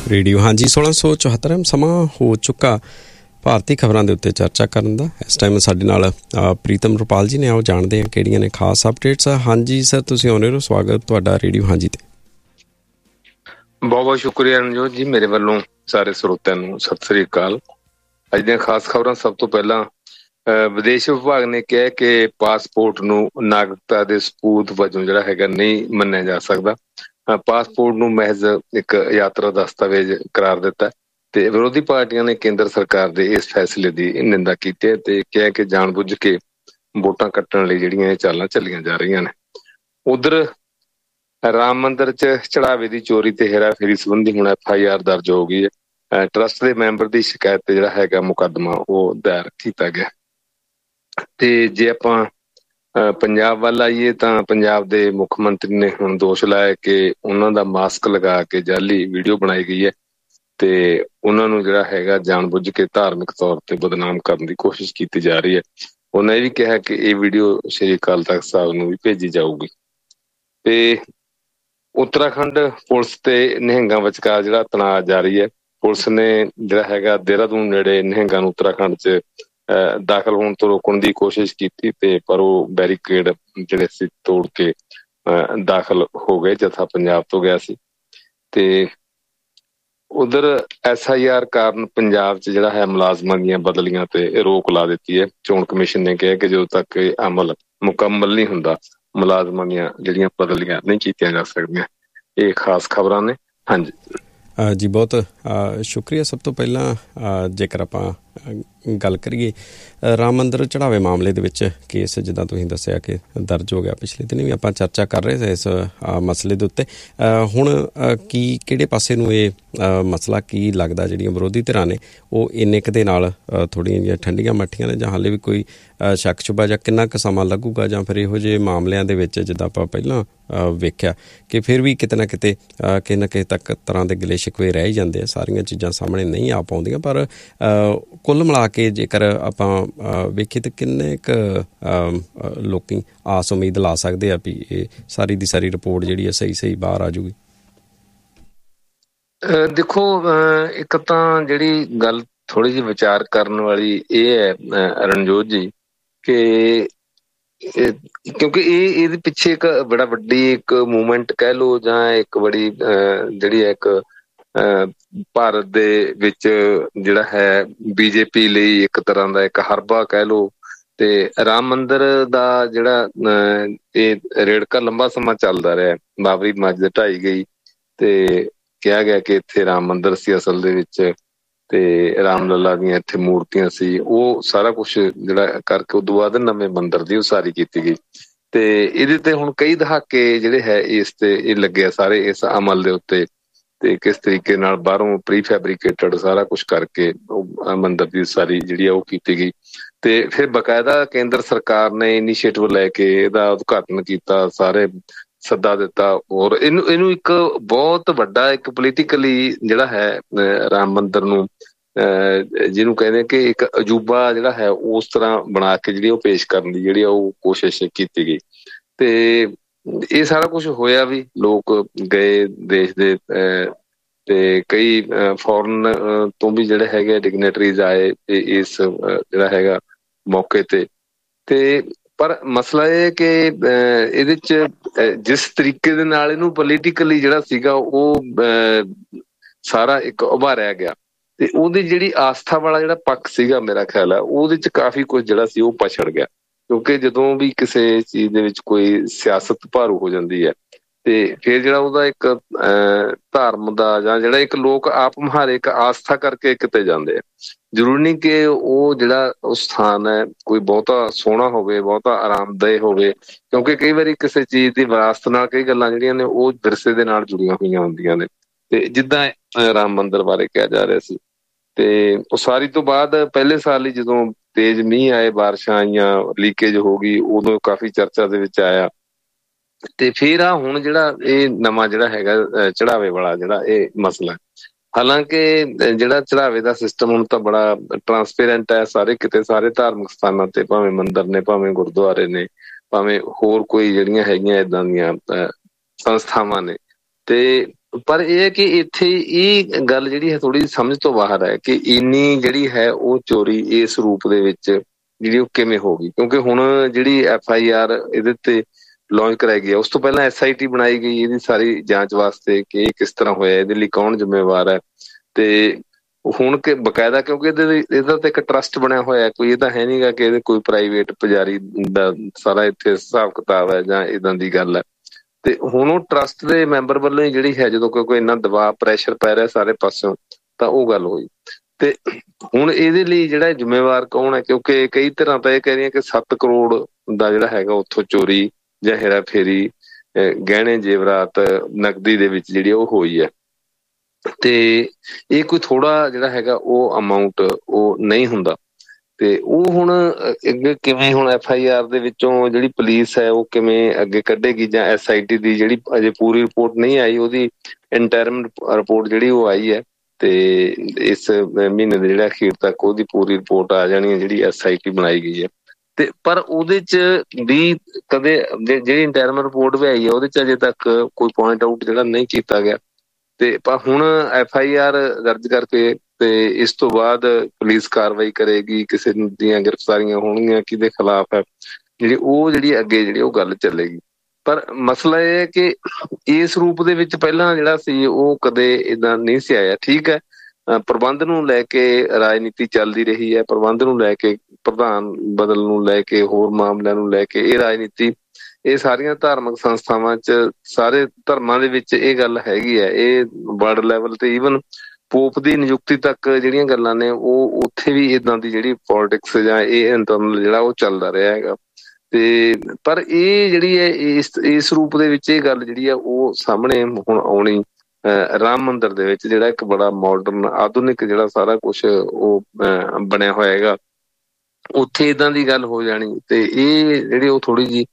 Radio ਹਾਂਜੀ 1674 ਸਮਾਂ ਹੋ ਚੁੱਕਾ ਭਾਰਤੀ ਖਬਰਾਂ ਦੇ ਉੱਤੇ ਚਰਚਾ ਕਰਨ ਦਾ। ਇਸ ਟਾਈਮ ਸਾਡੇ ਨਾਲ ਪ੍ਰੀਤਮ ਰੁਪਾਲ ਜੀ ਨੇ। ਆਓ ਜਾਣਦੇ ਹਾਂ ਕਿਹੜੀਆਂ ਨੇ ਖਾਸ ਅਪਡੇਟਸ। ਹਾਂਜੀ ਸਰ, ਤੁਸੀਂ ਆਉਂਦੇ ਹੋ, ਸਵਾਗਤ ਤੁਹਾਡਾ ਰੇਡੀਓ ਹਾਂਜੀ ਤੇ। ਬਹੁਤ ਬਹੁਤ ਸ਼ੁਕਰੀਆ ਰਣਜੋਤ ਜੀ, ਮੇਰੇ ਵੱਲੋਂ ਸਾਰੇ ਸਰੋਤਿਆਂ ਨੂੰ ਸਤਿ ਸ੍ਰੀ ਅਕਾਲ। ਅੱਜ ਦੀਆਂ ਖਾਸ ਖਬਰਾਂ। ਸਭ ਤੋਂ ਪਹਿਲਾਂ ਵਿਦੇਸ਼ ਵਿਭਾਗ ਨੇ ਕਿਹਾ ਕਿ ਪਾਸਪੋਰਟ ਨੂੰ ਨਾਗਰਿਕਤਾ ਦੇ ਸਬੂਤ ਵਜੋਂ ਜਿਹੜਾ ਹੈਗਾ ਨਹੀਂ ਮੰਨਿਆ ਜਾ ਸਕਦਾ। ਪਾਸਪੋਰਟ ਨੂੰ ਮਹਿਜ਼ ਇੱਕ ਯਾਤਰਾ ਦਸਤਾਵੇਜ਼ ਕਰਾਰ ਦਿੱਤਾ ਤੇ ਵਿਰੋਧੀ ਪਾਰਟੀਆਂ ਨੇ ਕੇਂਦਰ ਸਰਕਾਰ ਦੇ ਇਸ ਫੈਸਲੇ ਦੀ ਨਿੰਦਾ ਕੀਤੀ ਹੈ ਤੇ ਕਿਹਾ ਕਿ ਜਾਣਬੁੱਝ ਕੇ ਵੋਟਾਂ ਕੱਟਣ ਲਈ ਜਿਹੜੀਆਂ ਇਹ ਚਾਲਾਂ ਚੱਲੀਆਂ ਜਾ ਰਹੀਆਂ ਨੇ। ਉਧਰ ਰਾਮ ਮੰਦਿਰ 'ਚ ਚੜਾਵੇ ਦੀ ਚੋਰੀ ਤੇ ਹੇਰਾਫੇਰੀ ਸੰਬੰਧੀ ਹੁਣ FIR ਦਰਜ ਹੋ ਗਈ ਹੈ। ਟਰੱਸਟ ਦੇ ਮੈਂਬਰ ਦੀ ਸ਼ਿਕਾਇਤ ਤੇ ਜਿਹੜਾ ਹੈਗਾ ਮੁਕੱਦਮਾ ਉਹ ਦਾਇਰ ਕੀਤਾ ਗਿਆ। ਤੇ ਜੇ ਆਪਾਂ ਪੰਜਾਬ ਵੱਲ ਆਈਏ ਤਾਂ ਪੰਜਾਬ ਦੇ ਮੁੱਖ ਮੰਤਰੀ ਨੇ ਹੁਣ ਦੋਸ਼ ਲਾਇਆ ਕਿ ਉਹਨਾਂ ਦਾ ਮਾਸਕ ਲਗਾ ਕੇ ਜਾਅਲੀ ਵੀਡੀਓ ਬਣਾਈ ਗਈ ਹੈ ਤੇ ਉਹਨਾਂ ਨੂੰ ਜਿਹੜਾ ਹੈਗਾ ਜਾਣਬੁੱਝ ਕੇ ਧਾਰਮਿਕ ਤੌਰ ਤੇ ਬਦਨਾਮ ਕਰਨ ਦੀ ਕੋਸ਼ਿਸ਼ ਕੀਤੀ ਜਾ ਰਹੀ ਹੈ। ਉਹਨਾਂ ਇਹ ਵੀ ਕਿਹਾ ਕਿ ਇਹ ਵੀਡੀਓ ਸ਼੍ਰੀ ਅਕਾਲ ਤਖ਼ਤ ਸਾਹਿਬ ਨੂੰ ਵੀ ਭੇਜੀ ਜਾਊਗੀ। ਤੇ ਉੱਤਰਾਖੰਡ ਪੁਲਿਸ ਤੇ ਨਿਹੰਗਾਂ ਵਿਚਕਾਰ ਜਿਹੜਾ ਤਣਾਅ ਜਾਰੀ ਹੈ। ਪੁਲਿਸ ਨੇ ਜਿਹੜਾ ਹੈਗਾ ਦੇਹਰਾਦੂਨ ਨੇੜੇ ਨਿਹੰਗਾਂ ਨੂੰ ਉੱਤਰਾਖੰਡ 'ਚ ਦਾਖਲ ਹੋਣ ਤੋਂ ਰੋਕਣ ਦੀ ਕੋਸ਼ਿਸ਼ ਕੀਤੀ ਤੇ ਪਰ ਉਹ ਬੈਰੀਕੇਡ ਜਿਹੜੇ ਸੀ ਤੋੜ ਕੇ ਦਾਖਲ ਹੋ ਗਏ। ਜਥਾ ਪੰਜਾਬ ਤੋਂ ਗਿਆ ਸੀ। ਤੇ ਉਧਰ SIR ਕਾਰਨ ਪੰਜਾਬ 'ਚ ਜਿਹੜਾ ਹੈ ਮੁਲਾਜ਼ਮਾਂ ਦੀਆਂ ਬਦਲੀਆਂ ਤੇ ਰੋਕ ਲਾ ਦਿੱਤੀ ਹੈ। ਚੋਣ ਕਮਿਸ਼ਨ ਨੇ ਕਿਹਾ ਕਿ ਜਦੋਂ ਤੱਕ ਇਹ ਅਮਲ ਮੁਕੰਮਲ ਨਹੀਂ ਹੁੰਦਾ ਮੁਲਾਜ਼ਮਾਂ ਦੀਆਂ ਜਿਹੜੀਆਂ ਬਦਲੀਆਂ ਨਹੀਂ ਕੀਤੀਆਂ ਜਾ ਸਕਦੀਆਂ। ਇਹ ਖਾਸ ਖਬਰਾਂ ਨੇ। ਹਾਂਜੀ ਜੀ, ਬਹੁਤ ਸ਼ੁਕਰੀਆ। ਸਭ ਤੋਂ ਪਹਿਲਾਂ ਜੇਕਰ ਆਪਾਂ ਗੱਲ ਕਰੀਏ ਰਾਮ ਮੰਦਿਰ ਚੜਾਵੇ ਮਾਮਲੇ ਦੇ ਵਿੱਚ ਕੇਸ ਜਿੱਦਾਂ ਤੁਸੀਂ ਦੱਸਿਆ ਕਿ ਦਰਜ ਹੋ ਗਿਆ, ਪਿਛਲੇ ਦਿਨ ਵੀ ਆਪਾਂ ਚਰਚਾ ਕਰ ਰਹੇ ਸੀ ਇਸ ਮਸਲੇ ਦੇ ਉੱਤੇ। ਹੁਣ ਕਿਹੜੇ ਪਾਸੇ ਨੂੰ ਇਹ ਮਸਲਾ ਕੀ ਲੱਗਦਾ ਜਿਹੜੀਆਂ ਵਿਰੋਧੀ ਧਿਰਾਂ ਨੇ ਉਹ ਇੰਨੇ ਕੁ ਦੇ ਨਾਲ ਥੋੜ੍ਹੀਆਂ ਜਿਹੀਆਂ ਠੰਡੀਆਂ ਮੱਠੀਆਂ ਨੇ ਜਾਂ ਹਾਲੇ ਵੀ ਕੋਈ ਸ਼ੱਕ ਸ਼ੁਬਾ ਜਾਂ ਕਿੰਨਾ ਕੁ ਸਮਾਂ ਲੱਗੂਗਾ ਜਾਂ ਫਿਰ ਇਹੋ ਜਿਹੇ ਮਾਮਲਿਆਂ ਦੇ ਵਿੱਚ ਜਿੱਦਾਂ ਆਪਾਂ ਪਹਿਲਾਂ ਵੇਖਿਆ ਕਿ ਫਿਰ ਵੀ ਕਿਤੇ ਨਾ ਕਿਤੇ ਕਿਸੇ ਨਾ ਕਿਸੇ ਤੱਕ ਤਰ੍ਹਾਂ ਦੇ ਗਿਲੇ ਸ਼ਿਕਵੇ ਰਹਿ ਹੀ ਜਾਂਦੇ ਆ। ਸਾਰੀਆਂ ਚੀਜ਼ਾਂ ਸਾਹਮਣੇ ਨਹੀਂ ਆ ਪਾਉਂਦੀਆਂ ਪਰ ਕੁੱਲ ਮਿਲਾ ਕੇ ਜੇਕਰ ਆਪਾਂ ਵੇਖੀਏ ਤਾਂ ਕਿੰਨੇ ਕੁ ਲੋਕੀ ਆਸ ਉਮੀਦ ਲਾ ਸਕਦੇ ਆ ਵੀ ਇਹ ਸਾਰੀ ਦੀ ਸਾਰੀ ਰਿਪੋਰਟ ਜਿਹੜੀ ਹੈ ਸਹੀ ਬਾਹਰ ਆ ਜੂਗੀ। ਦੇਖੋ, ਇੱਕ ਤਾਂ ਜਿਹੜੀ ਗੱਲ ਥੋੜ੍ਹੀ ਜਿਹੀ ਵਿਚਾਰ ਕਰਨ ਵਾਲੀ ਇਹ ਹੈ ਰਣਜੋਤ ਜੀ ਕਿ ਕਿਉਂਕਿ ਇਹਦੇ ਪਿੱਛੇ ਇੱਕ ਬੜਾ ਵੱਡੀ ਇੱਕ ਮੂਵਮੈਂਟ ਕਹਿ ਲਓ ਜਾਂ ਇੱਕ ਬੜੀ ਜਿਹੜੀ ਹੈ ਇੱਕ ਭਾਰਤ ਦੇ ਵਿੱਚ ਜਿਹੜਾ ਹੈ BJP ਲਈ ਇੱਕ ਤਰ੍ਹਾਂ ਦਾ ਇੱਕ ਹਰਬਾ ਕਹਿ ਲਓ। ਤੇ ਰਾਮ ਮੰਦਿਰ ਦਾ ਜਿਹੜਾ ਇਹ ਰੇੜਕਾ ਲੰਬਾ ਸਮਾਂ ਚੱਲਦਾ ਰਿਹਾ। ਬਾਬਰੀ ਮਸਜਿਦ ਢਾਈ ਗਈ ਤੇ ਕਿਹਾ ਗਿਆ ਕਿ ਇੱਥੇ ਰਾਮ ਮੰਦਿਰ ਸੀ ਅਸਲ ਦੇ ਵਿੱਚ ਤੇ ਰਾਮ ਲੱਲਾ ਦੀਆਂ ਇੱਥੇ ਮੂਰਤੀਆਂ ਸੀ। ਉਹ ਸਾਰਾ ਕੁਛ ਜਿਹੜਾ ਕਰਕੇ ਉਦੋਂ ਬਾਅਦ ਨਵੇਂ ਮੰਦਿਰ ਦੀ ਉਸਾਰੀ ਕੀਤੀ ਗਈ ਤੇ ਇਹਦੇ ਤੇ ਹੁਣ ਕਈ ਦਹਾਕੇ ਜਿਹੜੇ ਹੈ ਇਸ ਤੇ ਇਹ ਲੱਗੇ ਸਾਰੇ ਇਸ ਅਮਲ ਦੇ ਉੱਤੇ ਤੇ ਕਿਸ ਤਰੀਕੇ ਨਾਲ ਬਾਹਰੋਂ ਪ੍ਰੀਫੈਬਰੀਕੇਟਡ ਸਾਰਾ ਕੁਛ ਕਰਕੇ ਉਹ ਮੰਦਿਰ ਦੀ ਉਸਾਰੀ ਜਿਹੜੀ ਆ ਉਹ ਕੀਤੀ ਗਈ। ਤੇ ਫਿਰ ਬਕਾਇਦਾ ਕੇਂਦਰ ਸਰਕਾਰ ਨੇ ਇਨੀਸ਼ੀਏਟਿਵ ਲੈ ਕੇ ਇਹਦਾ ਉਦਘਾਟਨ ਕੀਤਾ, ਸਾਰੇ ਸੱਦਾ ਦਿੱਤਾ ਔਰ ਇਹਨੂੰ ਇੱਕ ਬਹੁਤ ਵੱਡਾ ਇੱਕ ਪੋਲੀਟੀਕਲੀ ਜਿਹੜਾ ਹੈ ਰਾਮ ਮੰਦਿਰ ਨੂੰ ਜਿਹਨੂੰ ਕਹਿੰਦੇ ਕਿ ਇੱਕ ਅਜੂਬਾ ਜਿਹੜਾ ਹੈ ਉਸ ਤਰ੍ਹਾਂ ਬਣਾ ਕੇ ਜਿਹੜੀ ਉਹ ਪੇਸ਼ ਕਰਨ ਦੀ ਜਿਹੜੀ ਉਹ ਕੋਸ਼ਿਸ਼ ਕੀਤੀ ਗਈ। ਤੇ ਇਹ ਸਾਰਾ ਕੁਛ ਹੋਇਆ ਵੀ, ਲੋਕ ਗਏ ਦੇਸ਼ ਦੇ ਤੇ ਕਈ ਫੋਰਨ ਤੋਂ ਵੀ ਜਿਹੜੇ ਹੈਗੇ ਡਿਗਨੇਟਰੀਜ਼ ਆਏ ਇਸ ਜਿਹੜਾ ਹੈਗਾ ਮੌਕੇ ਤੇ ਪਰ ਮਸਲਾ ਇਹ ਕਿ ਇਹਦੇ 'ਚ ਜਿਸ ਤਰੀਕੇ ਦੇ ਨਾਲ ਇਹਨੂੰ ਪੋਲੀਟੀਕਲੀ ਜਿਹੜਾ ਸੀਗਾ ਉਹ ਸਾਰਾ ਇੱਕ ਉਭਾਰਿਆ ਗਿਆ ਤੇ ਉਹਦੀ ਜਿਹੜੀ ਆਸਥਾ ਵਾਲਾ ਜਿਹੜਾ ਪੱਖ ਸੀਗਾ ਮੇਰਾ ਖਿਆਲ ਹੈ ਉਹਦੇ 'ਚ ਕਾਫੀ ਕੁਝ ਜਿਹੜਾ ਸੀ ਉਹ ਪਛੜ ਗਿਆ। ਕਿਉਂਕਿ ਜਦੋਂ ਵੀ ਕਿਸੇ ਚੀਜ਼ ਦੇ ਵਿੱਚ ਕੋਈ ਸਿਆਸਤ ਭਾਰੂ ਹੋ ਜਾਂਦੀ ਹੈ ਤੇ ਫਿਰ ਜਿਹੜਾ ਉਹਦਾ ਇੱਕ ਧਰਮ ਦਾ ਜਾਂ ਜਿਹੜਾ ਇੱਕ ਲੋਕ ਆਪ ਮੁਹਾਰੇ ਇੱਕ ਆਸਥਾ ਕਰਕੇ ਕਿਤੇ ਜਾਂਦੇ ਆ। ਜ਼ਰੂਰੀ ਨਹੀਂ ਕਿ ਉਹ ਜਿਹੜਾ ਉਹ ਸਥਾਨ ਹੈ ਕੋਈ ਬਹੁਤਾ ਸੋਹਣਾ ਹੋਵੇ, ਬਹੁਤਾ ਆਰਾਮਦਾਇਕ ਹੋਵੇ, ਕਿਉਂਕਿ ਕਈ ਵਾਰੀ ਕਿਸੇ ਚੀਜ਼ ਦੀ ਵਿਰਾਸਤ ਨਾਲ ਕਈ ਗੱਲਾਂ ਜਿਹੜੀਆਂ ਨੇ ਉਹ ਵਿਰਸੇ ਦੇ ਨਾਲ ਜੁੜੀਆਂ ਹੋਈਆਂ ਹੁੰਦੀਆਂ ਨੇ। ਤੇ ਜਿੱਦਾਂ ਰਾਮ ਮੰਦਿਰ ਬਾਰੇ ਕਿਹਾ ਜਾ ਰਿਹਾ ਸੀ ਤੇ ਉਸਾਰੀ ਤੋਂ ਬਾਅਦ ਪਹਿਲੇ ਸਾਲ ਹੀ ਜਦੋਂ ਤੇਜ਼ ਮੀਂਹ ਆਏ, ਬਾਰਿਸ਼ਾਂ ਆਈਆਂ, ਲੀਕੇਜ ਹੋ ਗਈ, ਉਦੋਂ ਕਾਫੀ ਚਰਚਾ ਦੇ ਵਿੱਚ ਆਇਆ। ਤੇ ਫਿਰ ਆ ਹੁਣ ਜਿਹੜਾ ਇਹ ਨਵਾਂ ਜਿਹੜਾ ਹੈਗਾ ਚੜਾਵੇ ਵਾਲਾ ਜਿਹੜਾ ਇਹ ਮਸਲਾ, ਹਾਲਾਂਕਿ ਜਿਹੜਾ ਚੜਾਵੇ ਦਾ ਸਿਸਟਮ ਹੁਣ ਤਾਂ ਬੜਾ ਟਰਾਂਸਪੇਰੈਂਟ ਹੈ ਸਾਰੇ ਕਿਤੇ, ਸਾਰੇ ਧਾਰਮਿਕ ਸਥਾਨਾਂ ਤੇ, ਭਾਵੇਂ ਮੰਦਿਰ ਨੇ, ਭਾਵੇਂ ਗੁਰਦੁਆਰੇ ਨੇ, ਭਾਵੇਂ ਹੋਰ ਕੋਈ ਜਿਹੜੀਆਂ ਹੈਗੀਆਂ ਏਦਾਂ ਦੀਆਂ ਸੰਸਥਾਵਾਂ ਨੇ। ਤੇ ਪਰ ਇਹ ਹੈ ਕਿ ਇੱਥੇ ਇਹ ਗੱਲ ਜਿਹੜੀ ਹੈ ਥੋੜੀ ਸਮਝ ਤੋਂ ਬਾਹਰ ਹੈ ਕਿ ਇੰਨੀ ਜਿਹੜੀ ਹੈ ਉਹ ਚੋਰੀ ਇਸ ਰੂਪ ਦੇ ਵਿੱਚ ਜਿਹੜੀ ਉਹ ਕਿਵੇਂ ਹੋ ਗਈ। ਕਿਉਂਕਿ ਹੁਣ ਜਿਹੜੀ FIR ਇਹਦੇ ਤੇ ਲਾਂਚ ਕਰਾਈ ਗਈ ਹੈ, ਉਸ ਤੋਂ ਪਹਿਲਾਂ SIT ਬਣਾਈ ਗਈ ਇਹਦੀ ਸਾਰੀ ਜਾਂਚ ਵਾਸਤੇ ਕਿ ਇਹ ਕਿਸ ਤਰ੍ਹਾਂ ਹੋਇਆ, ਇਹਦੇ ਲਈ ਕੌਣ ਜ਼ਿੰਮੇਵਾਰ ਹੈ। ਤੇ ਹੁਣ ਕਿ ਬਕਾਇਦਾ, ਕਿਉਂਕਿ ਇਹਦਾ ਤਾਂ ਇੱਕ ਟਰਸਟ ਬਣਿਆ ਹੋਇਆ, ਕੋਈ ਇਹ ਤਾਂ ਹੈ ਨਹੀਂਗਾ ਕਿ ਇਹਦੇ ਕੋਈ ਪ੍ਰਾਈਵੇਟ ਪੁਜਾਰੀ ਦਾ ਸਾਰਾ ਇੱਥੇ ਹਿਸਾਬ ਕਿਤਾਬ ਹੈ ਜਾਂ ਇਦਾਂ ਦੀ ਗੱਲ ਹੈ। ਤੇ ਹੁਣ ਉਹ ਟਰਸਟ ਦੇ ਮੈਂਬਰ ਵੱਲੋਂ ਹੀ ਜਿਹੜੀ ਹੈ, ਜਦੋਂ ਕੋਈ ਇੰਨਾ ਦਬਾਅ ਪ੍ਰੈਸ਼ਰ ਪੈ ਰਿਹਾ ਸਾਰੇ ਪਾਸਿਓਂ, ਤਾਂ ਉਹ ਗੱਲ ਹੋਈ। ਤੇ ਹੁਣ ਇਹਦੇ ਲਈ ਜਿਹੜਾ ਜ਼ਿੰਮੇਵਾਰ ਕੌਣ ਹੈ, ਕਿਉਂਕਿ ਕਈ ਤਰ੍ਹਾਂ ਤਾਂ ਇਹ ਕਹਿ ਰਹੀਆਂ ਕਿ 7 ਕਰੋੜ ਦਾ ਜਿਹੜਾ ਹੈਗਾ ਉੱਥੋਂ ਚੋਰੀ ਜਾਂ ਹੇਰਾ ਫੇਰੀ, ਗਹਿਣੇ ਜੇਵਰਾਤ ਨਕਦੀ ਦੇ ਵਿੱਚ ਜਿਹੜੀ ਉਹ ਹੋਈ ਹੈ। ਤੇ ਇਹ ਕੋਈ ਥੋੜਾ ਜਿਹੜਾ ਹੈਗਾ ਉਹ ਅਮਾਊਂਟ ਉਹ ਨਹੀਂ ਹੁੰਦਾ। ਤੇ ਉਹ ਹੁਣ ਅੱਗੇ ਕਿਵੇਂ, ਹੁਣ FIR ਦੇ ਵਿੱਚੋਂ ਜਿਹੜੀ ਪੁਲਿਸ ਹੈ ਉਹ ਕਿਵੇਂ ਅੱਗੇ ਕੱਢੇਗੀ, ਜਾਂ SIT ਦੀ ਜਿਹੜੀ ਅਜੇ ਪੂਰੀ ਰਿਪੋਰਟ ਨਹੀਂ ਆਈ, ਉਹਦੀ ਇੰਟਰਮ ਰਿਪੋਰਟ ਜਿਹੜੀ ਉਹ ਆਈ ਹੈ, ਤੇ ਇਸ ਮਹੀਨੇ ਦੇ ਜਿਹੜਾ ਅਖੀਰ ਤੱਕ ਉਹਦੀ ਪੂਰੀ ਰਿਪੋਰਟ ਆ ਜਾਣੀ ਹੈ ਜਿਹੜੀ SIT ਬਣਾਈ ਗਈ ਹੈ। ਤੇ ਪਰ ਉਹਦੇ ਚ ਵੀ ਕਦੇ ਜਿਹੜੀ ਇੰਟਰਮ ਰਿਪੋਰਟ ਵੀ ਆਈ ਹੈ ਉਹਦੇ ਚ ਅਜੇ ਤੱਕ ਕੋਈ ਪੁਆਇੰਟ ਆਊਟ ਜਿਹੜਾ ਨਹੀਂ ਕੀਤਾ ਗਿਆ। ਤੇ ਪਰ ਹੁਣ FIR ਦਰਜ ਕਰਕੇ ਤੇ ਇਸ ਤੋਂ ਬਾਅਦ ਪੁਲਿਸ ਕਾਰਵਾਈ ਕਰੇਗੀ, ਕਿਸੇ ਦੀਆਂ ਗ੍ਰਿਫਤਾਰੀਆਂ ਹੋਣਗੀਆਂ ਕਿਹਦੇ ਖਿਲਾਫ ਹੈ, ਜਿਹੜੀ ਅੱਗੇ ਜਿਹੜੀ ਉਹ ਗੱਲ ਚੱਲੇਗੀ। ਪਰ ਮਸਲਾ ਇਹ ਹੈ ਕਿ ਇਸ ਰੂਪ ਦੇ ਵਿੱਚ ਪਹਿਲਾਂ ਜਿਹੜਾ ਸੀ ਉਹ ਕਦੇ ਏਦਾਂ ਨਹੀਂ ਸੀ ਆਇਆ। ਠੀਕ ਹੈ, ਪ੍ਰਬੰਧ ਨੂੰ ਲੈ ਕੇ ਰਾਜਨੀਤੀ ਚੱਲਦੀ ਰਹੀ ਹੈ, ਪ੍ਰਬੰਧ ਨੂੰ ਲੈ ਕੇ, ਪ੍ਰਧਾਨ ਬਦਲ ਨੂੰ ਲੈ ਕੇ, ਹੋਰ ਮਾਮਲਿਆਂ ਨੂੰ ਲੈ ਕੇ ਇਹ ਰਾਜਨੀਤੀ, ਇਹ ਸਾਰੀਆਂ ਧਾਰਮਿਕ ਸੰਸਥਾਵਾਂ 'ਚ, ਸਾਰੇ ਧਰਮਾਂ ਦੇ ਵਿੱਚ ਇਹ ਗੱਲ ਹੈਗੀ ਹੈ। ਇਹ ਵਰਲਡ ਲੈਵਲ ਤੇ ਈਵਨ ਪੋਪ ਦੀ ਨਿਯੁਕਤੀ ਤੱਕ ਜਿਹੜੀਆਂ ਗੱਲਾਂ ਨੇ ਉਹ ਉੱਥੇ ਵੀ ਇਦਾਂ ਦੀ ਜਿਹੜੀ ਪੋਲਿਟਿਕਸ ਜਾਂ ਇਹ ਇੰਟਰਨਲ ਜਿਹੜਾ ਉਹ ਚੱਲਦਾ ਰਿਹਾ ਹੈਗਾ। ਤੇ ਪਰ ਇਹ ਜਿਹੜੀ ਹੈ ਇਸ ਰੂਪ ਦੇ ਵਿੱਚ ਇਹ ਗੱਲ ਜਿਹੜੀ ਆ ਉਹ ਸਾਹਮਣੇ ਹੁਣ ਆਉਣੀ, ਰਾਮ ਮੰਦਿਰ ਦੇ ਵਿੱਚ ਜਿਹੜਾ ਇੱਕ ਬੜਾ ਮਾਡਰਨ ਆਧੁਨਿਕ ਜਿਹੜਾ ਸਾਰਾ ਕੁਛ ਉਹ ਬਣਿਆ ਹੋਇਆ ਹੈਗਾ, ਉੱਥੇ ਏਦਾਂ ਦੀ ਗੱਲ ਹੋ ਜਾਣੀ। ਤੇ ਇਹ ਜਿਹੜੀ ਉਹ ਥੋੜੀ ਜਿਹੀ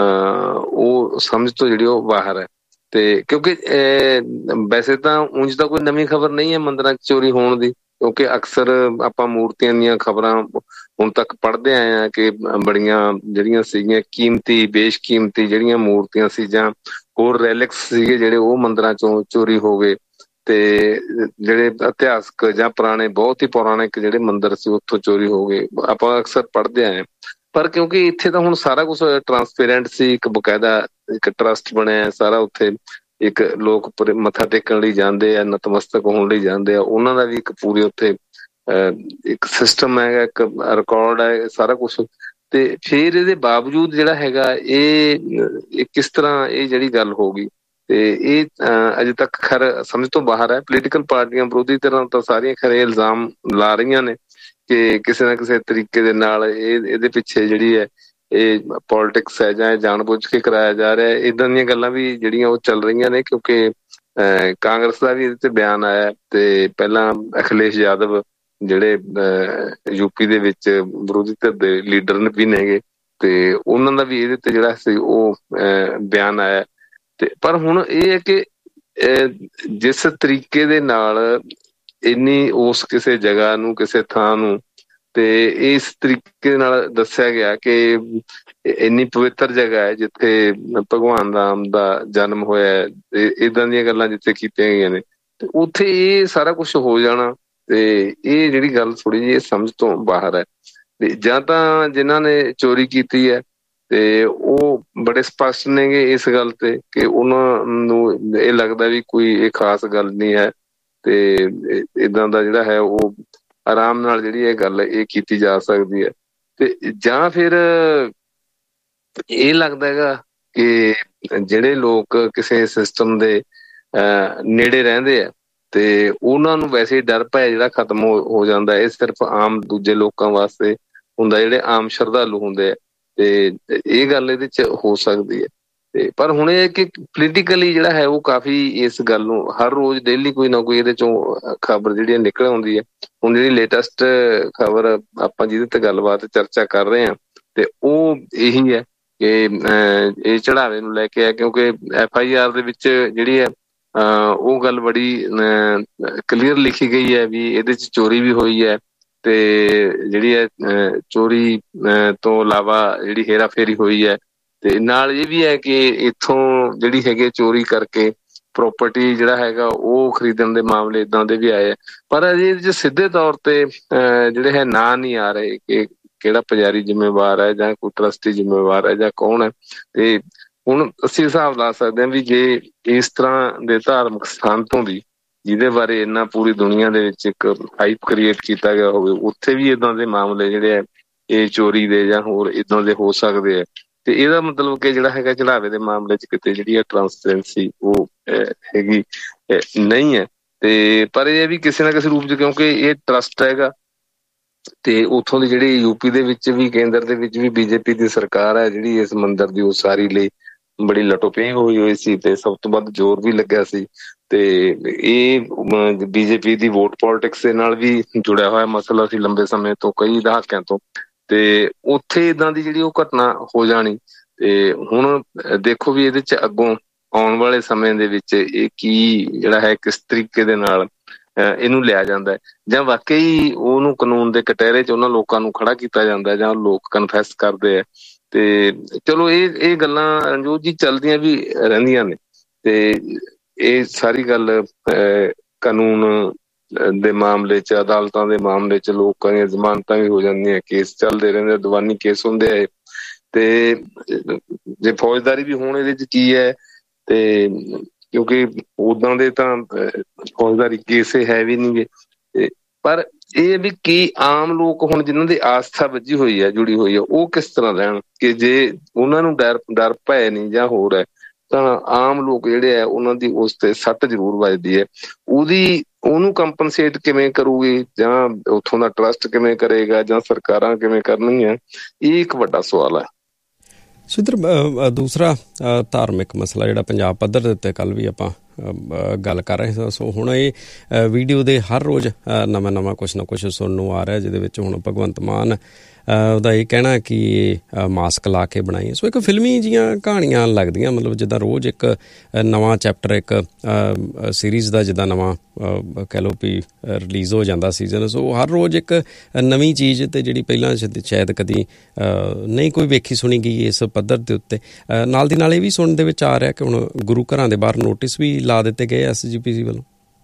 ਉਹ ਸਮਝ ਤੋਂ ਜਿਹੜੀ ਉਹ ਬਾਹਰ ਹੈ। ਤੇ ਕਿਉਂਕਿ ਵੈਸੇ ਤਾਂ ਉਂਝ ਤਾਂ ਕੋਈ ਨਵੀਂ ਖਬਰ ਨਹੀਂ ਹੈ ਮੰਦਿਰਾਂ 'ਚ ਚੋਰੀ ਹੋਣ ਦੀ, ਕਿਉਂਕਿ ਅਕਸਰ ਆਪਾਂ ਮੂਰਤੀਆਂ ਦੀਆਂ ਖਬਰਾਂ ਹੁਣ ਤੱਕ ਪੜ੍ਹਦੇ ਆਏ ਹਾਂ ਕਿ ਬੜੀਆਂ ਜਿਹੜੀਆਂ ਸੀਗੀਆਂ ਕੀਮਤੀ, ਬੇਸ਼ਕੀਮਤੀ ਜਿਹੜੀਆਂ ਮੂਰਤੀਆਂ ਸੀ ਜਾਂ ਹੋਰ ਰੈਲਿਕਸ ਸੀਗੇ ਜਿਹੜੇ ਉਹ ਮੰਦਿਰਾਂ 'ਚੋਂ ਚੋਰੀ ਹੋ ਗਏ। ਤੇ ਜਿਹੜੇ ਇਤਿਹਾਸਕ ਜਾਂ ਪੁਰਾਣੇ, ਬਹੁਤ ਹੀ ਪੌਰਾਣਿਕ ਜਿਹੜੇ ਮੰਦਿਰ ਸੀ ਉੱਥੋਂ ਚੋਰੀ ਹੋ ਗਏ, ਆਪਾਂ ਅਕਸਰ ਪੜ੍ਹਦੇ ਆਏ। ਪਰ ਕਿਉਂਕਿ ਇੱਥੇ ਤਾਂ ਹੁਣ ਸਾਰਾ ਕੁਛ ਟਰਾਂਸਪੇਰੈਂਟ ਸੀ, ਇੱਕ ਬਕਾਇਦਾ ਇੱਕ ਟਰਸਟ ਬਣਿਆ ਸਾਰਾ, ਉੱਥੇ ਇੱਕ ਲੋਕ ਮੱਥਾ ਟੇਕਣ ਲਈ ਜਾਂਦੇ ਆ, ਨਤਮਸਤਕ ਹੋਣ ਲਈ ਜਾਂਦੇ ਆ, ਉਹਨਾਂ ਦਾ ਵੀ ਇੱਕ ਪੂਰੀ ਉੱਥੇ ਇੱਕ ਸਿਸਟਮ ਹੈਗਾ, ਇੱਕ ਰਿਕਾਰਡ ਹੈ ਸਾਰਾ ਕੁਛ। ਤੇ ਫਿਰ ਇਹਦੇ ਬਾਵਜੂਦ ਜਿਹੜਾ ਹੈਗਾ ਇਹ ਕਿਸ ਤਰ੍ਹਾਂ ਇਹ ਜਿਹੜੀ ਗੱਲ ਹੋ ਗਈ, ਤੇ ਇਹ ਅਜੇ ਤੱਕ ਖੈਰ ਸਮਝ ਤੋਂ ਬਾਹਰ ਹੈ। ਪੋਲੀਟੀਕਲ ਪਾਰਟੀਆਂ ਵਿਰੋਧੀ ਧਿਰਾਂ ਤਾਂ ਸਾਰੀਆਂ ਖਰੇ ਇਲਜ਼ਾਮ ਲਾ ਰਹੀਆਂ ਨੇ ਕਿ ਕਿਸੇ ਨਾ ਕਿਸੇ ਤਰੀਕੇ ਦੇ ਨਾਲ ਇਹਦੇ ਪਿੱਛੇ ਜਿਹੜੀ ਹੈ ਇਹ ਪੋਲਿਟਿਕਸ ਹੈ ਜਾਂ ਇਹ ਜਾਣਬੁੱਝ ਕੇ ਕਰਾਇਆ ਜਾ ਰਿਹਾ, ਏਦਾਂ ਦੀਆਂ ਗੱਲਾਂ ਵੀ ਜਿਹੜੀਆਂ ਉਹ ਚੱਲ ਰਹੀਆਂ ਨੇ। ਕਿਉਂਕਿ ਕਾਂਗਰਸ ਦਾ ਵੀ ਇਹਦੇ ਤੇ ਬਿਆਨ ਆਇਆ, ਤੇ ਪਹਿਲਾਂ ਅਖਿਲੇਸ਼ ਯਾਦਵ ਜਿਹੜੇ UP ਦੇ ਵਿੱਚ ਵਿਰੋਧੀ ਧਿਰ ਦੇ ਲੀਡਰ ਵੀ ਨੇਗੇ, ਤੇ ਉਹਨਾਂ ਦਾ ਵੀ ਇਹਦੇ ਤੇ ਜਿਹੜਾ ਸੀ ਉਹ ਬਿਆਨ ਆਇਆ। ਤੇ ਪਰ ਹੁਣ ਇਹ ਹੈ ਕਿ ਜਿਸ ਤਰੀਕੇ ਦੇ ਨਾਲ ਇੰਨੀ ਉਸ ਕਿਸੇ ਜਗ੍ਹਾ ਨੂੰ, ਕਿਸੇ ਥਾਂ ਨੂੰ, ਤੇ ਇਸ ਤਰੀਕੇ ਨਾਲ ਦੱਸਿਆ ਗਿਆ ਕਿ ਇੰਨੀ ਪਵਿੱਤਰ ਜਗ੍ਹਾ ਹੈ ਜਿੱਥੇ ਭਗਵਾਨ ਰਾਮ ਦਾ ਜਨਮ ਹੋਇਆ, ਏਦਾਂ ਦੀਆਂ ਗੱਲਾਂ ਜਿੱਥੇ ਕੀਤੀਆਂ ਗਈਆਂ ਨੇ, ਤੇ ਉੱਥੇ ਇਹ ਸਾਰਾ ਕੁਛ ਹੋ ਜਾਣਾ, ਤੇ ਇਹ ਜਿਹੜੀ ਗੱਲ ਥੋੜੀ ਜਿਹੀ ਸਮਝ ਤੋਂ ਬਾਹਰ ਹੈ। ਤੇ ਜਾਂ ਤਾਂ ਜਿਨ੍ਹਾਂ ਨੇ ਚੋਰੀ ਕੀਤੀ ਹੈ ਤੇ ਉਹ ਬੜੇ ਸਪਸ਼ਟ ਨੇਗੇ ਇਸ ਗੱਲ ਤੇ ਕਿ ਉਹਨਾਂ ਨੂੰ ਇਹ ਲੱਗਦਾ ਵੀ ਕੋਈ ਇਹ ਖਾਸ ਗੱਲ ਨਹੀਂ ਹੈ, ਤੇ ਏਦਾਂ ਦਾ ਜਿਹੜਾ ਹੈ ਉਹ ਆਰਾਮ ਨਾਲ ਜਿਹੜੀ ਇਹ ਗੱਲ ਇਹ ਕੀਤੀ ਜਾ ਸਕਦੀ ਹੈ। ਤੇ ਜਾਂ ਫਿਰ ਇਹ ਲੱਗਦਾ ਹੈਗਾ ਕਿ ਜਿਹੜੇ ਲੋਕ ਕਿਸੇ ਸਿਸਟਮ ਦੇ ਨੇੜੇ ਰਹਿੰਦੇ ਆ ਤੇ ਉਹਨਾਂ ਨੂੰ ਵੈਸੇ ਹੀ ਡਰ ਭੈ ਜਿਹੜਾ ਖਤਮ ਹੋ ਜਾਂਦਾ। ਇਹ ਸਿਰਫ ਆਮ ਦੂਜੇ ਲੋਕਾਂ ਵਾਸਤੇ ਹੁੰਦਾ, ਜਿਹੜੇ ਆਮ ਸ਼ਰਧਾਲੂ ਹੁੰਦੇ ਆ, ਤੇ ਇਹ ਗੱਲ ਇਹਦੇ ਚ ਹੋ ਸਕਦੀ ਹੈ। ਤੇ ਪਰ ਹੁਣ ਇਹ ਕਿ ਪੋਲੀਟੀਕਲੀ ਜਿਹੜਾ ਹੈ ਉਹ ਕਾਫੀ ਇਸ ਗੱਲ ਨੂੰ ਹਰ ਰੋਜ਼ ਡੇਲੀ ਕੋਈ ਨਾ ਕੋਈ ਇਹਦੇ ਚੋਂ ਖਬਰ ਜਿਹੜੀ ਨਿਕਲ ਆਉਂਦੀ ਹੈ। ਹੁਣ ਜਿਹੜੀ ਲੇਟੈਸਟ ਖਬਰ ਆਪਾਂ ਜਿਹਦੇ ਤੇ ਗੱਲਬਾਤ ਚਰਚਾ ਕਰ ਰਹੇ ਹਾਂ, ਤੇ ਉਹ ਇਹੀ ਹੈ ਕਿ ਇਹ ਚੜਾਵੇ ਨੂੰ ਲੈ ਕੇ ਹੈ, ਕਿਉਂਕਿ FIR ਦੇ ਵਿੱਚ ਜਿਹੜੀ ਹੈ ਉਹ ਗੱਲ ਬੜੀ ਕਲੀਅਰ ਲਿਖੀ ਗਈ ਹੈ ਵੀ ਇਹਦੇ ਚ ਚੋਰੀ ਵੀ ਹੋਈ ਹੈ, ਤੇ ਜਿਹੜੀ ਹੈ ਚੋਰੀ ਤੋਂ ਇਲਾਵਾ ਜਿਹੜੀ ਹੇਰਾ ਫੇਰੀ ਹੋਈ ਹੈ, ਤੇ ਨਾਲ ਇਹ ਵੀ ਹੈ ਕਿ ਇੱਥੋਂ ਜਿਹੜੀ ਹੈਗੀ ਚੋਰੀ ਕਰਕੇ ਪ੍ਰੋਪਰਟੀ ਜਿਹੜਾ ਹੈਗਾ ਉਹ ਖਰੀਦਣ ਦੇ ਮਾਮਲੇ ਇਦਾਂ ਦੇ ਵੀ ਆਏ ਆ। ਪਰ ਅਜੇ ਇਹਦੇ 'ਚ ਸਿੱਧੇ ਤੌਰ ਤੇ ਜਿਹੜੇ ਹੈ ਨਾਂ ਨਹੀਂ ਆ ਰਹੇ ਕਿ ਕਿਹੜਾ ਪੁਜਾਰੀ ਜ਼ਿੰਮੇਵਾਰ ਹੈ ਜਾਂ ਕੋਈ ਟਰਸਟੀ ਜ਼ਿੰਮੇਵਾਰ ਹੈ ਜਾਂ ਕੌਣ ਹੈ। ਤੇ ਹੁਣ ਅਸੀਂ ਹਿਸਾਬ ਲਾ ਸਕਦੇ ਹਾਂ ਵੀ ਜੇ ਇਸ ਤਰ੍ਹਾਂ ਦੇ ਧਾਰਮਿਕ ਸਥਾਨ ਤੋਂ ਵੀ ਜਿਹਦੇ ਬਾਰੇ ਇੰਨਾ ਪੂਰੀ ਦੁਨੀਆ ਦੇ ਵਿੱਚ ਇੱਕ ਹਾਈਪ ਕ੍ਰੀਏਟ ਕੀਤਾ ਗਿਆ ਹੋਵੇ, ਉੱਥੇ ਵੀ ਏਦਾਂ ਦੇ ਮਾਮਲੇ ਜਿਹੜੇ ਆ ਇਹ ਚੋਰੀ ਦੇ ਜਾਂ ਹੋਰ ਏਦਾਂ ਦੇ ਹੋ ਸਕਦੇ ਆ। ਤੇ ਇਹਦਾ ਮਤਲਬ ਕਿ ਜਿਹੜਾ ਹੈਗਾ ਚੜਾਵੇ ਦੇ ਮਾਮਲੇ 'ਚ ਕਿਤੇ ਜਿਹੜੀ ਆ ਟਰਾਂਸਪੇਰੈਂਸੀ ਉਹ ਹੈਗੀ ਨਹੀਂ ਹੈ। ਤੇ ਪਰ ਇਹ ਵੀ ਕਿਸੇ ਨਾ ਕਿਸੇ ਰੂਪ 'ਚ, ਕਿਉਂਕਿ ਇਹ ਟਰਸਟ ਹੈਗਾ ਤੇ ਉੱਥੋਂ ਦੀ ਜਿਹੜੀ ਯੂਪੀ ਦੇ ਵਿੱਚ ਵੀ, ਕੇਂਦਰ ਦੇ ਵਿੱਚ ਵੀ ਬੀਜੇਪੀ ਦੀ ਸਰਕਾਰ ਹੈ ਜਿਹੜੀ ਇਸ ਮੰਦਿਰ ਦੀ ਉਸਾਰੀ ਲਈ ਬੜੀ ਲਟੋਪੇਂ ਹੋਈ ਸੀ ਤੇ ਸਭ ਤੋਂ ਵੱਧ ਜ਼ੋਰ ਵੀ ਲੱਗਿਆ ਸੀ। ਤੇ ਇਹ ਬੀਜੇਪੀ ਦੀ ਵੋਟ ਪੋਲਿਟਿਕਸ ਦੇ ਨਾਲ ਵੀ ਜੁੜਿਆ ਹੋਇਆ ਮਸਲਾ ਸੀ ਲੰਬੇ ਸਮੇਂ ਤੋਂ, ਕਈ ਦਹਾਕਿਆਂ ਤੋਂ। ਤੇ ਉੱਥੇ ਏਦਾਂ ਦੀ ਜਿਹੜੀ ਉਹ ਘਟਨਾ ਹੋ ਜਾਣੀ, ਤੇ ਹੁਣ ਦੇਖੋ ਵੀ ਇਹਦੇ 'ਚ ਅੱਗੋਂ ਆਉਣ ਵਾਲੇ ਸਮੇਂ ਦੇ ਵਿੱਚ ਇਹ ਕੀ ਜਿਹੜਾ ਹੈ ਕਿਸ ਤਰੀਕੇ ਦੇ ਨਾਲ ਇਹਨੂੰ ਲਿਆ ਜਾਂਦਾ ਹੈ, ਜਾਂ ਵਾਕਈ ਉਹਨੂੰ ਕਾਨੂੰਨ ਦੇ ਕਟਹਿਰੇ 'ਚ ਉਹਨਾਂ ਲੋਕਾਂ ਨੂੰ ਖੜਾ ਕੀਤਾ ਜਾਂਦਾ ਜਾਂ ਲੋਕ ਕਨਫੈਸ ਕਰਦੇ ਆ। ਤੇ ਚਲੋ ਇਹ ਗੱਲਾਂ ਰਣਜੋਤ ਜੀ ਚੱਲਦੀਆਂ ਵੀ ਰਹਿੰਦੀਆਂ ਨੇ। ਤੇ ਇਹ ਸਾਰੀ ਗੱਲ ਕਾਨੂੰਨ ਦੇ ਮਾਮਲੇ 'ਚ, ਅਦਾਲਤਾਂ ਦੇ ਮਾਮਲੇ 'ਚ ਲੋਕਾਂ ਦੀਆਂ ਜ਼ਮਾਨਤਾਂ ਵੀ ਹੋ ਜਾਂਦੀਆਂ, ਕੇਸ ਚੱਲਦੇ ਰਹਿੰਦੇ, ਦੀਵਾਨੀ ਕੇਸ ਹੁੰਦੇ ਆ। ਤੇ ਜੇ ਫੌਜਦਾਰੀ ਵੀ ਹੋਣ ਇਹਦੇ 'ਚ ਕੀ ਹੈ, ਤੇ ਕਿਉਂਕਿ ਉਦਾਂ ਦੇ ਤਾਂ ਫੌਜਦਾਰੀ ਕੇਸ ਹੈ ਵੀ ਨਹੀਂ ਗੇ। ਪਰ ਇਹ ਵੀ ਕੀ ਆਮ ਲੋਕ ਹੁਣ ਜਿਨ੍ਹਾਂ ਦੀ ਆਸਥਾ ਵੱਜੀ ਹੋਈ ਹੈ, ਜੁੜੀ ਹੋਈ ਹੈ, ਉਹ ਕਿਸ ਤਰ੍ਹਾਂ ਰਹਿਣ ਕਿ ਜੇ ਉਹਨਾਂ ਨੂੰ ਡਰ ਭੈ ਨਹੀਂ ਜਾਂ ਹੋਰ ਹੈ, ਤਾਂ ਆਮ ਲੋਕ ਜਿਹੜੇ ਆ ਉਹਨਾਂ ਦੀ ਉਸ ਤੇ ਸੱਟ ਜ਼ਰੂਰ ਵੱਜਦੀ ਹੈ। ਉਹਨੂੰ ਕੰਪਨਸੇਟ ਕਿਵੇਂ ਕਰੂਗੀ, ਜਾਂ ਉੱਥੋਂ ਦਾ ਟਰਸਟ ਕਿਵੇਂ ਕਰੇਗਾ, ਜਾਂ ਸਰਕਾਰਾਂ ਕਿਵੇਂ ਕਰਨਗੀਆਂ, ਇਹ ਇੱਕ ਵੱਡਾ ਸਵਾਲ ਹੈ। ਸੁਰਿੰਦਰ, ਦੂਸਰਾ ਧਾਰਮਿਕ ਮਸਲਾ ਜਿਹੜਾ ਪੰਜਾਬ ਪੱਧਰ ਦੇ ਉੱਤੇ ਕੱਲ੍ਹ ਵੀ ਆਪਾਂ ਗੱਲ ਕਰ ਰਹੇ ਸਾਂ। ਸੋ ਹੁਣ ਇਹ ਵੀਡੀਓ ਦੇ ਹਰ ਰੋਜ਼ ਨਵਾਂ ਕੁਛ ਨਾ ਕੁਛ ਸੁਣਨ ਨੂੰ ਆ ਰਿਹਾ, ਜਿਹਦੇ ਵਿੱਚ ਹੁਣ ਭਗਵੰਤ ਮਾਨ ਉਹਦਾ ਇਹ ਕਹਿਣਾ ਕਿ ਇਹ ਮਾਸਕ ਲਾ ਕੇ ਬਣਾਈ। ਸੋ ਇੱਕ ਫਿਲਮੀ ਜੀਆਂ ਕਹਾਣੀਆਂ ਲੱਗਦੀਆਂ, ਮਤਲਬ ਜਿੱਦਾਂ ਰੋਜ਼ ਇੱਕ ਨਵਾਂ ਚੈਪਟਰ ਇੱਕ ਸੀਰੀਜ਼ ਦਾ ਜਿੱਦਾਂ ਨਵਾਂ ਕਹਿ ਲਓ ਵੀ ਰਿਲੀਜ਼ ਹੋ ਜਾਂਦਾ ਸੀਜ਼ਨ। ਸੋ ਹਰ ਰੋਜ਼ ਇੱਕ ਨਵੀਂ ਚੀਜ਼, ਤੇ ਜਿਹੜੀ ਪਹਿਲਾਂ ਸ਼ਾਇਦ ਕਦੀ ਨਹੀਂ ਕੋਈ ਵੇਖੀ ਸੁਣੀ ਗਈ ਇਸ ਪੱਧਰ ਦੇ ਉੱਤੇ। ਨਾਲ ਦੀ ਨਾਲ ਇਹ ਵੀ ਸੁਣਨ ਦੇ ਵਿੱਚ ਆ ਰਿਹਾ ਕਿ ਹੁਣ ਗੁਰੂ ਘਰਾਂ ਦੇ ਬਾਹਰ ਨੋਟਿਸ ਵੀ ਲਾ ਦਿੱਤੇ ਗਏ SGPC ਵੱਲੋਂ।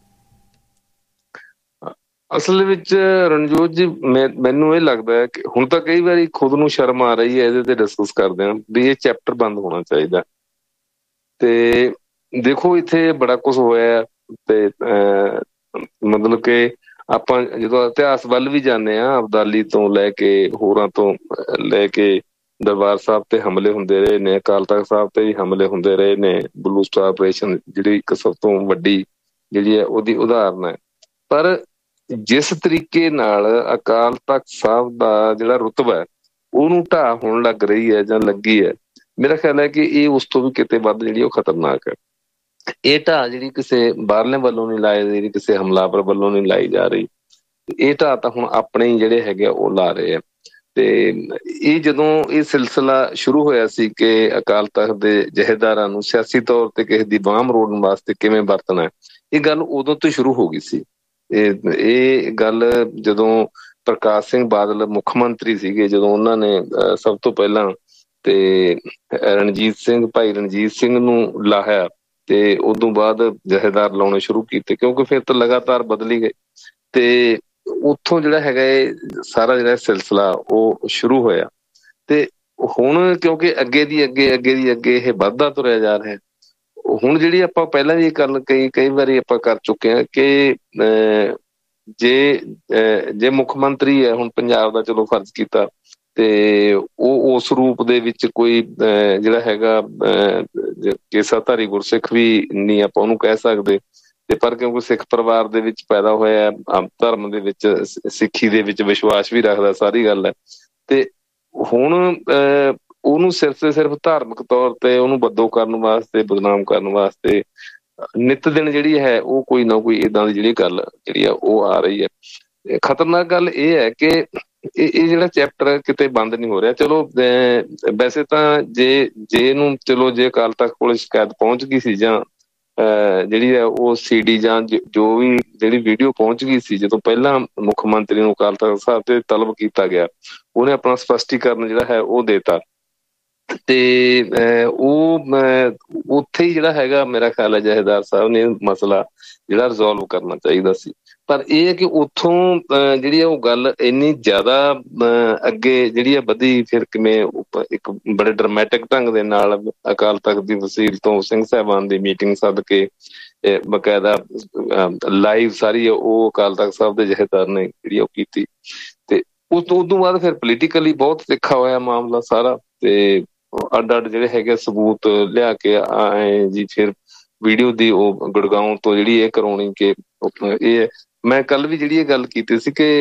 ਅਸਲ ਵਿੱਚ ਰਣਜੋਤ ਜੀ, ਮੈਨੂੰ ਇਹ ਲੱਗਦਾ ਹੈ ਕਿ ਹੁਣ ਤਾਂ ਕਈ ਵਾਰੀ ਖੁਦ ਨੂੰ ਸ਼ਰਮ ਆ ਰਹੀ ਹੈ ਇਹਦੇ ਤੇ ਡਿਸਕਸ ਕਰਦੇ ਹਾਂ ਵੀ ਇਹ ਚੈਪਟਰ ਬੰਦ ਹੋਣਾ ਚਾਹੀਦਾ। ਤੇ ਦੇਖੋ ਇੱਥੇ ਬੜਾ ਕੁਛ ਹੋਇਆ, ਤੇ ਮਤਲਬ ਕਿ ਆਪਾਂ ਜਦੋਂ ਇਤਿਹਾਸ ਵੱਲ ਵੀ ਜਾਂਦੇ ਹਾਂ, ਅਬਦਾਲੀ ਤੋਂ ਲੈ ਕੇ ਹੋਰਾਂ ਤੋਂ ਲੈ ਕੇ ਦਰਬਾਰ ਸਾਹਿਬ ਤੇ ਹਮਲੇ ਹੁੰਦੇ ਰਹੇ ਨੇ, ਅਕਾਲ ਤਖ਼ਤ ਸਾਹਿਬ ਤੇ ਵੀ ਹਮਲੇ ਹੁੰਦੇ ਰਹੇ ਨੇ। ਬਲੂ ਸਟਾਰ ਆਪਰੇਸ਼ਨ ਜਿਹੜੀ ਇੱਕ ਸਭ ਤੋਂ ਵੱਡੀ ਜਿਹੜੀ ਹੈ ਉਹਦੀ ਉਦਾਹਰਨ ਹੈ। ਪਰ ਜਿਸ ਤਰੀਕੇ ਨਾਲ ਅਕਾਲ ਤਖ਼ਤ ਸਾਹਿਬ ਦਾ ਜਿਹੜਾ ਰੁਤਬਾ ਹੈ ਉਹਨੂੰ ਢਾਹ ਹੋਣ ਲੱਗ ਰਹੀ ਹੈ ਜਾਂ ਲੱਗੀ ਹੈ, ਮੇਰਾ ਖਿਆਲ ਹੈ ਕਿ ਇਹ ਉਸ ਤੋਂ ਵੀ ਕਿਤੇ ਵੱਧ ਜਿਹੜੀ ਉਹ ਖਤਰਨਾਕ ਹੈ। ਇਹ ਢਾਹ ਜਿਹੜੀ ਕਿਸੇ ਬਾਹਰਲੇ ਵੱਲੋਂ ਨਹੀਂ ਲਾਈ ਜਾ ਰਹੀ, ਕਿਸੇ ਹਮਲਾਵਰ ਵੱਲੋਂ ਨਹੀਂ ਲਾਈ ਜਾ ਰਹੀ, ਇਹ ਢਾਹ ਤਾਂ ਹੁਣ ਆਪਣੇ ਹੀ ਜਿਹੜੇ ਹੈਗੇ ਉਹ ਲਾ ਰਹੇ ਆ। ਤੇ ਇਹ ਜਦੋਂ ਇਹ ਸਿਲਸਿਲਾ ਸ਼ੁਰੂ ਹੋਇਆ ਸੀ ਕਿ ਅਕਾਲ ਤਖ਼ਤ ਦੇ ਜਥੇਦਾਰਾਂ ਨੂੰ ਸਿਆਸੀ ਤੌਰ ਤੇ ਕਿਸੇ ਦੀ ਬਾਂਹ ਮਰੋੜਨ ਵਾਸਤੇ ਕਿਵੇਂ ਵਰਤਣਾ, ਇਹ ਗੱਲ ਉਦੋਂ ਤੋਂ ਸ਼ੁਰੂ ਹੋ ਗਈ ਸੀ। ਇਹ ਗੱਲ ਜਦੋਂ ਪ੍ਰਕਾਸ਼ ਸਿੰਘ ਬਾਦਲ ਮੁੱਖ ਮੰਤਰੀ ਸੀਗੇ, ਜਦੋਂ ਉਹਨਾਂ ਨੇ ਸਭ ਤੋਂ ਪਹਿਲਾਂ ਤੇ ਭਾਈ ਰਣਜੀਤ ਸਿੰਘ ਨੂੰ ਲਾਹਿਆ, ਤੇ ਉਦੋਂ ਬਾਅਦ ਜਥੇਦਾਰ ਲਾਉਣੇ ਸ਼ੁਰੂ ਕੀਤੇ, ਕਿਉਂਕਿ ਫਿਰ ਤਾਂ ਲਗਾਤਾਰ ਬਦਲੀ ਗਏ। ਤੇ ਉੱਥੋਂ ਜਿਹੜਾ ਹੈਗਾ ਇਹ ਸਾਰਾ ਜਿਹੜਾ ਸਿਲਸਿਲਾ ਉਹ ਸ਼ੁਰੂ ਹੋਇਆ। ਤੇ ਹੁਣ ਕਿਉਂਕਿ ਅੱਗੇ ਦੀ ਅੱਗੇ ਇਹ ਵੱਧਦਾ ਤੁਰਿਆ ਜਾ ਰਿਹਾ। ਹੁਣ ਜਿਹੜੀ ਆਪਾਂ ਪਹਿਲਾਂ ਵੀ ਗੱਲ ਕਈ ਵਾਰੀ ਆਪਾਂ ਕਰ ਚੁੱਕੇ ਹਾਂ ਕਿ ਜੇ ਮੁੱਖ ਮੰਤਰੀ ਹੈ ਹੁਣ ਪੰਜਾਬ ਦਾ, ਚਲੋ ਫਰਜ਼ ਕੀਤਾ, ਤੇ ਉਹ ਉਸ ਰੂਪ ਦੇ ਵਿੱਚ ਕੋਈ ਜਿਹੜਾ ਹੈਗਾ ਕੇਸਾਧਾਰੀ ਗੁਰਸਿੱਖ ਵੀ ਨਹੀਂ ਆਪਾਂ ਉਹਨੂੰ ਕਹਿ ਸਕਦੇ, ਤੇ ਪਰ ਕਿਉਂਕਿ ਸਿੱਖ ਪਰਿਵਾਰ ਦੇ ਵਿੱਚ ਪੈਦਾ ਹੋਇਆ, ਧਰਮ ਦੇ ਵਿੱਚ, ਸਿੱਖੀ ਦੇ ਵਿੱਚ ਵਿਸ਼ਵਾਸ ਵੀ ਰੱਖਦਾ, ਸਾਰੀ ਗੱਲ ਹੈ। ਤੇ ਹੁਣ ਉਹਨੂੰ ਸਿਰਫ ਤੇ ਸਿਰਫ ਧਾਰਮਿਕ ਤੌਰ ਤੇ ਉਹਨੂੰ ਬਦੋ ਕਰਨ ਵਾਸਤੇ, ਬਦਨਾਮ ਕਰਨ ਵਾਸਤੇ ਨਿੱਤ ਦਿਨ ਜਿਹੜੀ ਹੈ ਉਹ ਕੋਈ ਨਾ ਕੋਈ ਏਦਾਂ ਦੀ ਜਿਹੜੀ ਗੱਲ ਜਿਹੜੀ ਆ ਉਹ ਆ ਰਹੀ ਹੈ। ਖਤਰਨਾਕ ਗੱਲ ਇਹ ਹੈ ਕਿ ਇਹ ਜਿਹੜਾ ਚੈਪਟਰ ਕਿਤੇ ਬੰਦ ਨਹੀਂ ਹੋ ਰਿਹਾ। ਚਲੋ ਵੈਸੇ ਤਾਂ ਜੇ ਇਹਨੂੰ ਚਲੋ ਜੇ ਅਕਾਲ ਤਖ਼ਤ ਕੋਲ ਸ਼ਿਕਾਇਤ ਪਹੁੰਚ ਗਈ ਸੀ, ਜਾਂ ਜਿਹੜੀ ਹੈ ਉਹ CD ਜਾਂ ਜੋ ਵੀ ਜਿਹੜੀ ਵੀਡੀਓ ਪਹੁੰਚ ਗਈ ਸੀ, ਜਦੋਂ ਪਹਿਲਾਂ ਮੁੱਖ ਮੰਤਰੀ ਨੂੰ ਅਕਾਲ ਤਖ਼ਤ ਸਾਹਿਬ ਤੇ ਤਲਬ ਕੀਤਾ ਗਿਆ, ਉਹਨੇ ਆਪਣਾ ਸਪਸ਼ਟੀਕਰਨ ਜਿਹੜਾ ਹੈ ਉਹ ਦੇਤਾ ਤੇ ਉਹ ਉੱਥੇ ਹੀ ਜਿਹੜਾ ਹੈਗਾ ਮੇਰਾ ਖਿਆਲ ਹੈ ਜਥੇਦਾਰ ਸਾਹਿਬ ਨੇ ਮਸਲਾ ਜਿਹੜਾ ਰਿਜ਼ੋਲਵ ਕਰਨਾ ਚਾਹੀਦਾ ਸੀ। ਪਰ ਇਹ ਹੈ ਕਿ ਉੱਥੋਂ ਜਿਹੜੀ ਆ ਉਹ ਗੱਲ ਇੰਨੀ ਜ਼ਿਆਦਾ ਅੱਗੇ ਜਿਹੜੀ ਆ ਵਧੀ, ਫਿਰ ਕਿਵੇਂ ਇੱਕ ਬੜੇ ਡਰਾਮੈਟਿਕ ਢੰਗ ਦੇ ਨਾਲ ਅਕਾਲ ਤਖਤ ਦੀ ਵਸੀਲ ਤੋਂ ਸਿੰਘ ਸਾਹਿਬਾਨ ਦੀ ਮੀਟਿੰਗ ਸੱਦ ਕੇ ਬਕਾਇਦਾ ਲਾਈਵ ਸਾਰੀ ਉਹ ਅਕਾਲ ਤਖਤ ਸਾਹਿਬ ਦੇ ਜਥੇਦਾਰ ਨੇ ਜਿਹੜੀ ਉਹ ਕੀਤੀ। ਤੇ ਉਸ ਤੋਂ ਬਾਅਦ ਫਿਰ ਪੋਲੀਟੀਕਲੀ ਬਹੁਤ ਤਿੱਖਾ ਹੋਇਆ ਮਾਮਲਾ ਸਾਰਾ, ਤੇ ਅੱਡ ਅੱਡ ਜਿਹੜੇ ਹੈਗੇ ਸਬੂਤ ਲਿਆ ਕੇ ਆਏ ਜੀ, ਫਿਰ ਵੀਡੀਓ ਦੀ ਉਹ ਗੁੜਗਾਉਂ ਤੋਂ ਜਿਹੜੀ ਇਹ ਕਰਾਉਣੀ ਕਿ ਇਹ ਮੈਂ ਕੱਲ ਵੀ ਜਿਹੜੀ ਇਹ ਗੱਲ ਕੀਤੀ ਸੀ ਕਿ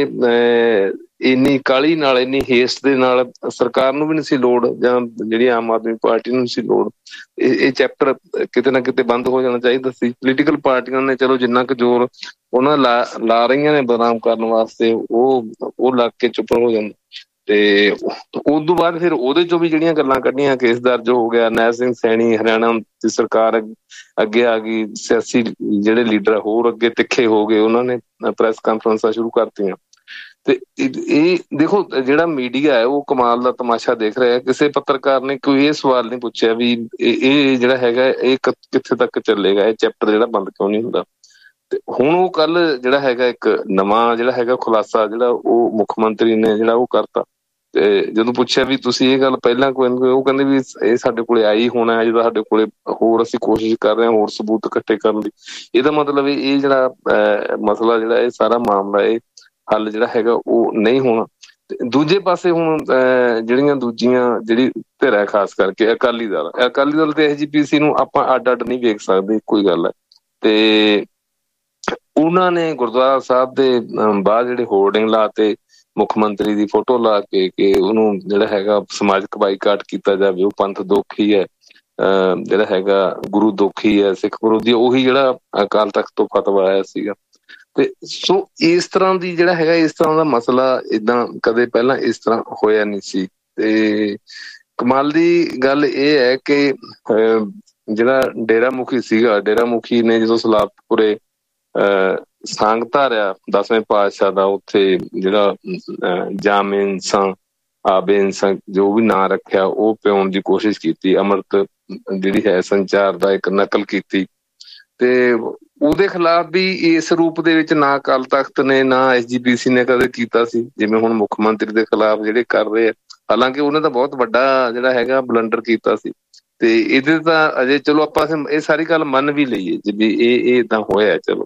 ਇੰਨੀ ਕਾਹਲੀ ਨਾਲ, ਇੰਨੀ ਹੇਸਟ ਦੇ ਨਾਲ ਸਰਕਾਰ ਨੂੰ ਵੀ ਨਹੀਂ ਸੀ ਲੋੜ, ਜਾਂ ਜਿਹੜੀ ਆਮ ਆਦਮੀ ਪਾਰਟੀ ਨੂੰ ਨਹੀਂ ਸੀ ਲੋੜ। ਇਹ ਚੈਪਟਰ ਕਿਤੇ ਨਾ ਕਿਤੇ ਬੰਦ ਹੋ ਜਾਣਾ ਚਾਹੀਦਾ ਸੀ। ਪੋਲੀਟੀਕਲ ਪਾਰਟੀਆਂ ਨੇ ਚਲੋ ਜਿੰਨਾ ਕੁ ਜ਼ੋਰ ਉਹਨਾਂ ਲਾ ਰਹੀਆਂ ਨੇ ਬਦਨਾਮ ਕਰਨ ਵਾਸਤੇ, ਉਹ ਲੱਗ ਕੇ ਚੁੱਪ ਹੋ ਜਾਂਦਾ। ਤੇ ਉਸ ਤੋਂ ਬਾਅਦ ਫਿਰ ਉਹਦੇ ਚੋਂ ਵੀ ਜਿਹੜੀਆਂ ਗੱਲਾਂ ਕੱਢੀਆਂ, ਕੇਸ ਦਰਜ ਹੋ ਗਿਆ, ਨਹਿਰ ਸਿੰਘ ਸੈਣੀ, ਹਰਿਆਣਾ ਦੀ ਸਰਕਾਰ ਅੱਗੇ ਆ ਗਈ, ਸਿਆਸੀ ਜਿਹੜੇ ਲੀਡਰ ਹੋਰ ਅੱਗੇ ਤਿੱਖੇ ਹੋ ਗਏ, ਉਹਨਾਂ ਨੇ ਪ੍ਰੈਸ ਕਾਨਫਰੰਸਾਂ ਸ਼ੁਰੂ ਕਰਤੀਆਂ। ਤੇ ਇਹ ਦੇਖੋ ਜਿਹੜਾ ਮੀਡੀਆ ਹੈ ਉਹ ਕਮਾਲ ਦਾ ਤਮਾਸ਼ਾ ਦੇਖ ਰਿਹਾ। ਕਿਸੇ ਪੱਤਰਕਾਰ ਨੇ ਕੋਈ ਇਹ ਸਵਾਲ ਨਹੀਂ ਪੁੱਛਿਆ ਵੀ ਇਹ ਜਿਹੜਾ ਹੈਗਾ ਇਹ ਕਿੱਥੇ ਤੱਕ ਚੱਲੇਗਾ, ਇਹ ਚੈਪਟਰ ਜਿਹੜਾ ਬੰਦ ਕਿਉਂ ਨਹੀਂ ਹੁੰਦਾ। ਤੇ ਹੁਣ ਉਹ ਕੱਲ ਜਿਹੜਾ ਹੈਗਾ ਇੱਕ ਨਵਾਂ ਜਿਹੜਾ ਹੈਗਾ ਖੁਲਾਸਾ ਜਿਹੜਾ ਉਹ ਮੁੱਖ ਮੰਤਰੀ ਨੇ ਜਿਹੜਾ ਉਹ ਕਰਤਾ। ਤੇ ਜਦੋਂ ਪੁੱਛਿਆ ਵੀ ਤੁਸੀਂ ਇਹ ਗੱਲ ਪਹਿਲਾਂ ਕੋਈ, ਉਹ ਕਹਿੰਦੇ ਵੀ ਇਹ ਸਾਡੇ ਕੋਲੇ ਆਈ ਹੋਣਾ ਹੈ, ਜਦੋਂ ਸਾਡੇ ਕੋਲੇ ਹੋਰ ਅਸੀਂ ਕੋਸ਼ਿਸ਼ ਕਰ ਰਹੇ ਹਾਂ ਹੋਰ ਸਬੂਤ ਇਕੱਠੇ ਕਰਨ ਦੀ। ਇਹਦਾ ਮਤਲਬ ਇਹ ਜਿਹੜਾ ਮਸਲਾ ਜਿਹੜਾ ਇਹ ਸਾਰਾ ਮਾਮਲਾ ਇਹ ਹੱਲ ਜਿਹੜਾ ਹੈਗਾ ਉਹ ਨਹੀਂ ਹੋਣਾ। ਦੂਜੇ ਪਾਸੇ ਹੁਣ ਜਿਹੜੀਆਂ ਦੂਜੀਆਂ ਜਿਹੜੀ ਧਿਰ ਹੈ, ਖਾਸ ਕਰਕੇ ਅਕਾਲੀ ਦਲ ਤੇ ਐਸਜੀਪੀਸੀ ਨੂੰ ਆਪਾਂ ਅੱਡ ਅੱਡ ਨਹੀਂ ਵੇਖ ਸਕਦੇ, ਕੋਈ ਗੱਲ ਹੈ। ਤੇ ਉਹਨਾਂ ਨੇ ਗੁਰਦੁਆਰਾ ਸਾਹਿਬ ਦੇ ਬਾਹਰ ਜਿਹੜੇ ਹੋਰਡਿੰਗ ਲਾ ਤੇ ਮੁੱਖ ਮੰਤਰੀ ਦੀ ਫੋਟੋ ਲਾ ਕੇ ਕਿ ਉਹਨੂੰ ਜਿਹੜਾ ਹੈਗਾ ਸਮਾਜਿਕ ਬਾਈਕਾਟ ਕੀਤਾ ਜਾਵੇ, ਉਹ ਪੰਥ ਦੋਖੀ ਹੈ, ਜਿਹੜਾ ਹੈਗਾ ਗੁਰੂ ਦੋਖੀ ਹੈ, ਸਿੱਖ ਵਿਰੋਧੀ, ਉਹੀ ਜਿਹੜਾ ਅਕਾਲ ਤਖਤ ਤੋਂ ਫਤਵਾ ਆਇਆ ਸੀਗਾ। ਤੇ ਸੋ ਇਸ ਤਰ੍ਹਾਂ ਦੀ ਜਿਹੜਾ ਹੈਗਾ ਇਸ ਤਰ੍ਹਾਂ ਦਾ ਮਸਲਾ ਏਦਾਂ ਕਦੇ ਪਹਿਲਾਂ ਇਸ ਤਰ੍ਹਾਂ ਹੋਇਆ ਨਹੀਂ ਸੀ। ਤੇ ਕਮਾਲ ਦੀ ਗੱਲ ਇਹ ਹੈ ਕਿ ਜਿਹੜਾ ਡੇਰਾ ਮੁਖੀ ਸੀਗਾ, ਡੇਰਾ ਮੁਖੀ ਨੇ ਜਦੋਂ ਸਲਾਤਪੁਰੇ ਸਾਂਗ ਧਾਰਿਆ 10ਵੇਂ ਪਾਤਸ਼ਾਹ ਦਾ, ਉੱਥੇ ਜਿਹੜਾ ਜਾਮੇ ਇਨਸਾਂ ਆਬੇ ਇਨਸਾਂ ਜੋ ਵੀ ਨਾਂ ਰੱਖਿਆ ਉਹ ਪਿਉਣ ਦੀ ਕੋਸ਼ਿਸ਼ ਕੀਤੀ, ਅੰਮ੍ਰਿਤ ਜਿਹੜੀ ਹੈ ਸੰਚਾਰ ਦਾ ਇੱਕ ਨਕਲ ਕੀਤੀ। ਤੇ ਉਹਦੇ ਖਿਲਾਫ ਵੀ ਇਸ ਰੂਪ ਦੇ ਵਿੱਚ ਨਾ ਅਕਾਲ ਤਖਤ ਨੇ ਨਾ ਐਸਜੀਪੀਸੀ ਨੇ ਕਦੇ ਕੀਤਾ ਸੀ, ਜਿਵੇਂ ਹੁਣ ਮੁੱਖ ਮੰਤਰੀ ਦੇ ਖਿਲਾਫ ਜਿਹੜੇ ਕਰ ਰਹੇ ਆ। ਹਾਲਾਂਕਿ ਉਹਨੇ ਤਾਂ ਬਹੁਤ ਵੱਡਾ ਜਿਹੜਾ ਹੈਗਾ ਬਲੰਡਰ ਕੀਤਾ ਸੀ। ਤੇ ਇਹਦੇ ਤਾਂ ਅਜੇ ਚਲੋ ਆਪਾਂ ਇਹ ਸਾਰੀ ਗੱਲ ਮੰਨ ਵੀ ਲਈਏ ਜਿਵੇਂ ਇਹ ਏਦਾਂ ਹੋਇਆ, ਚਲੋ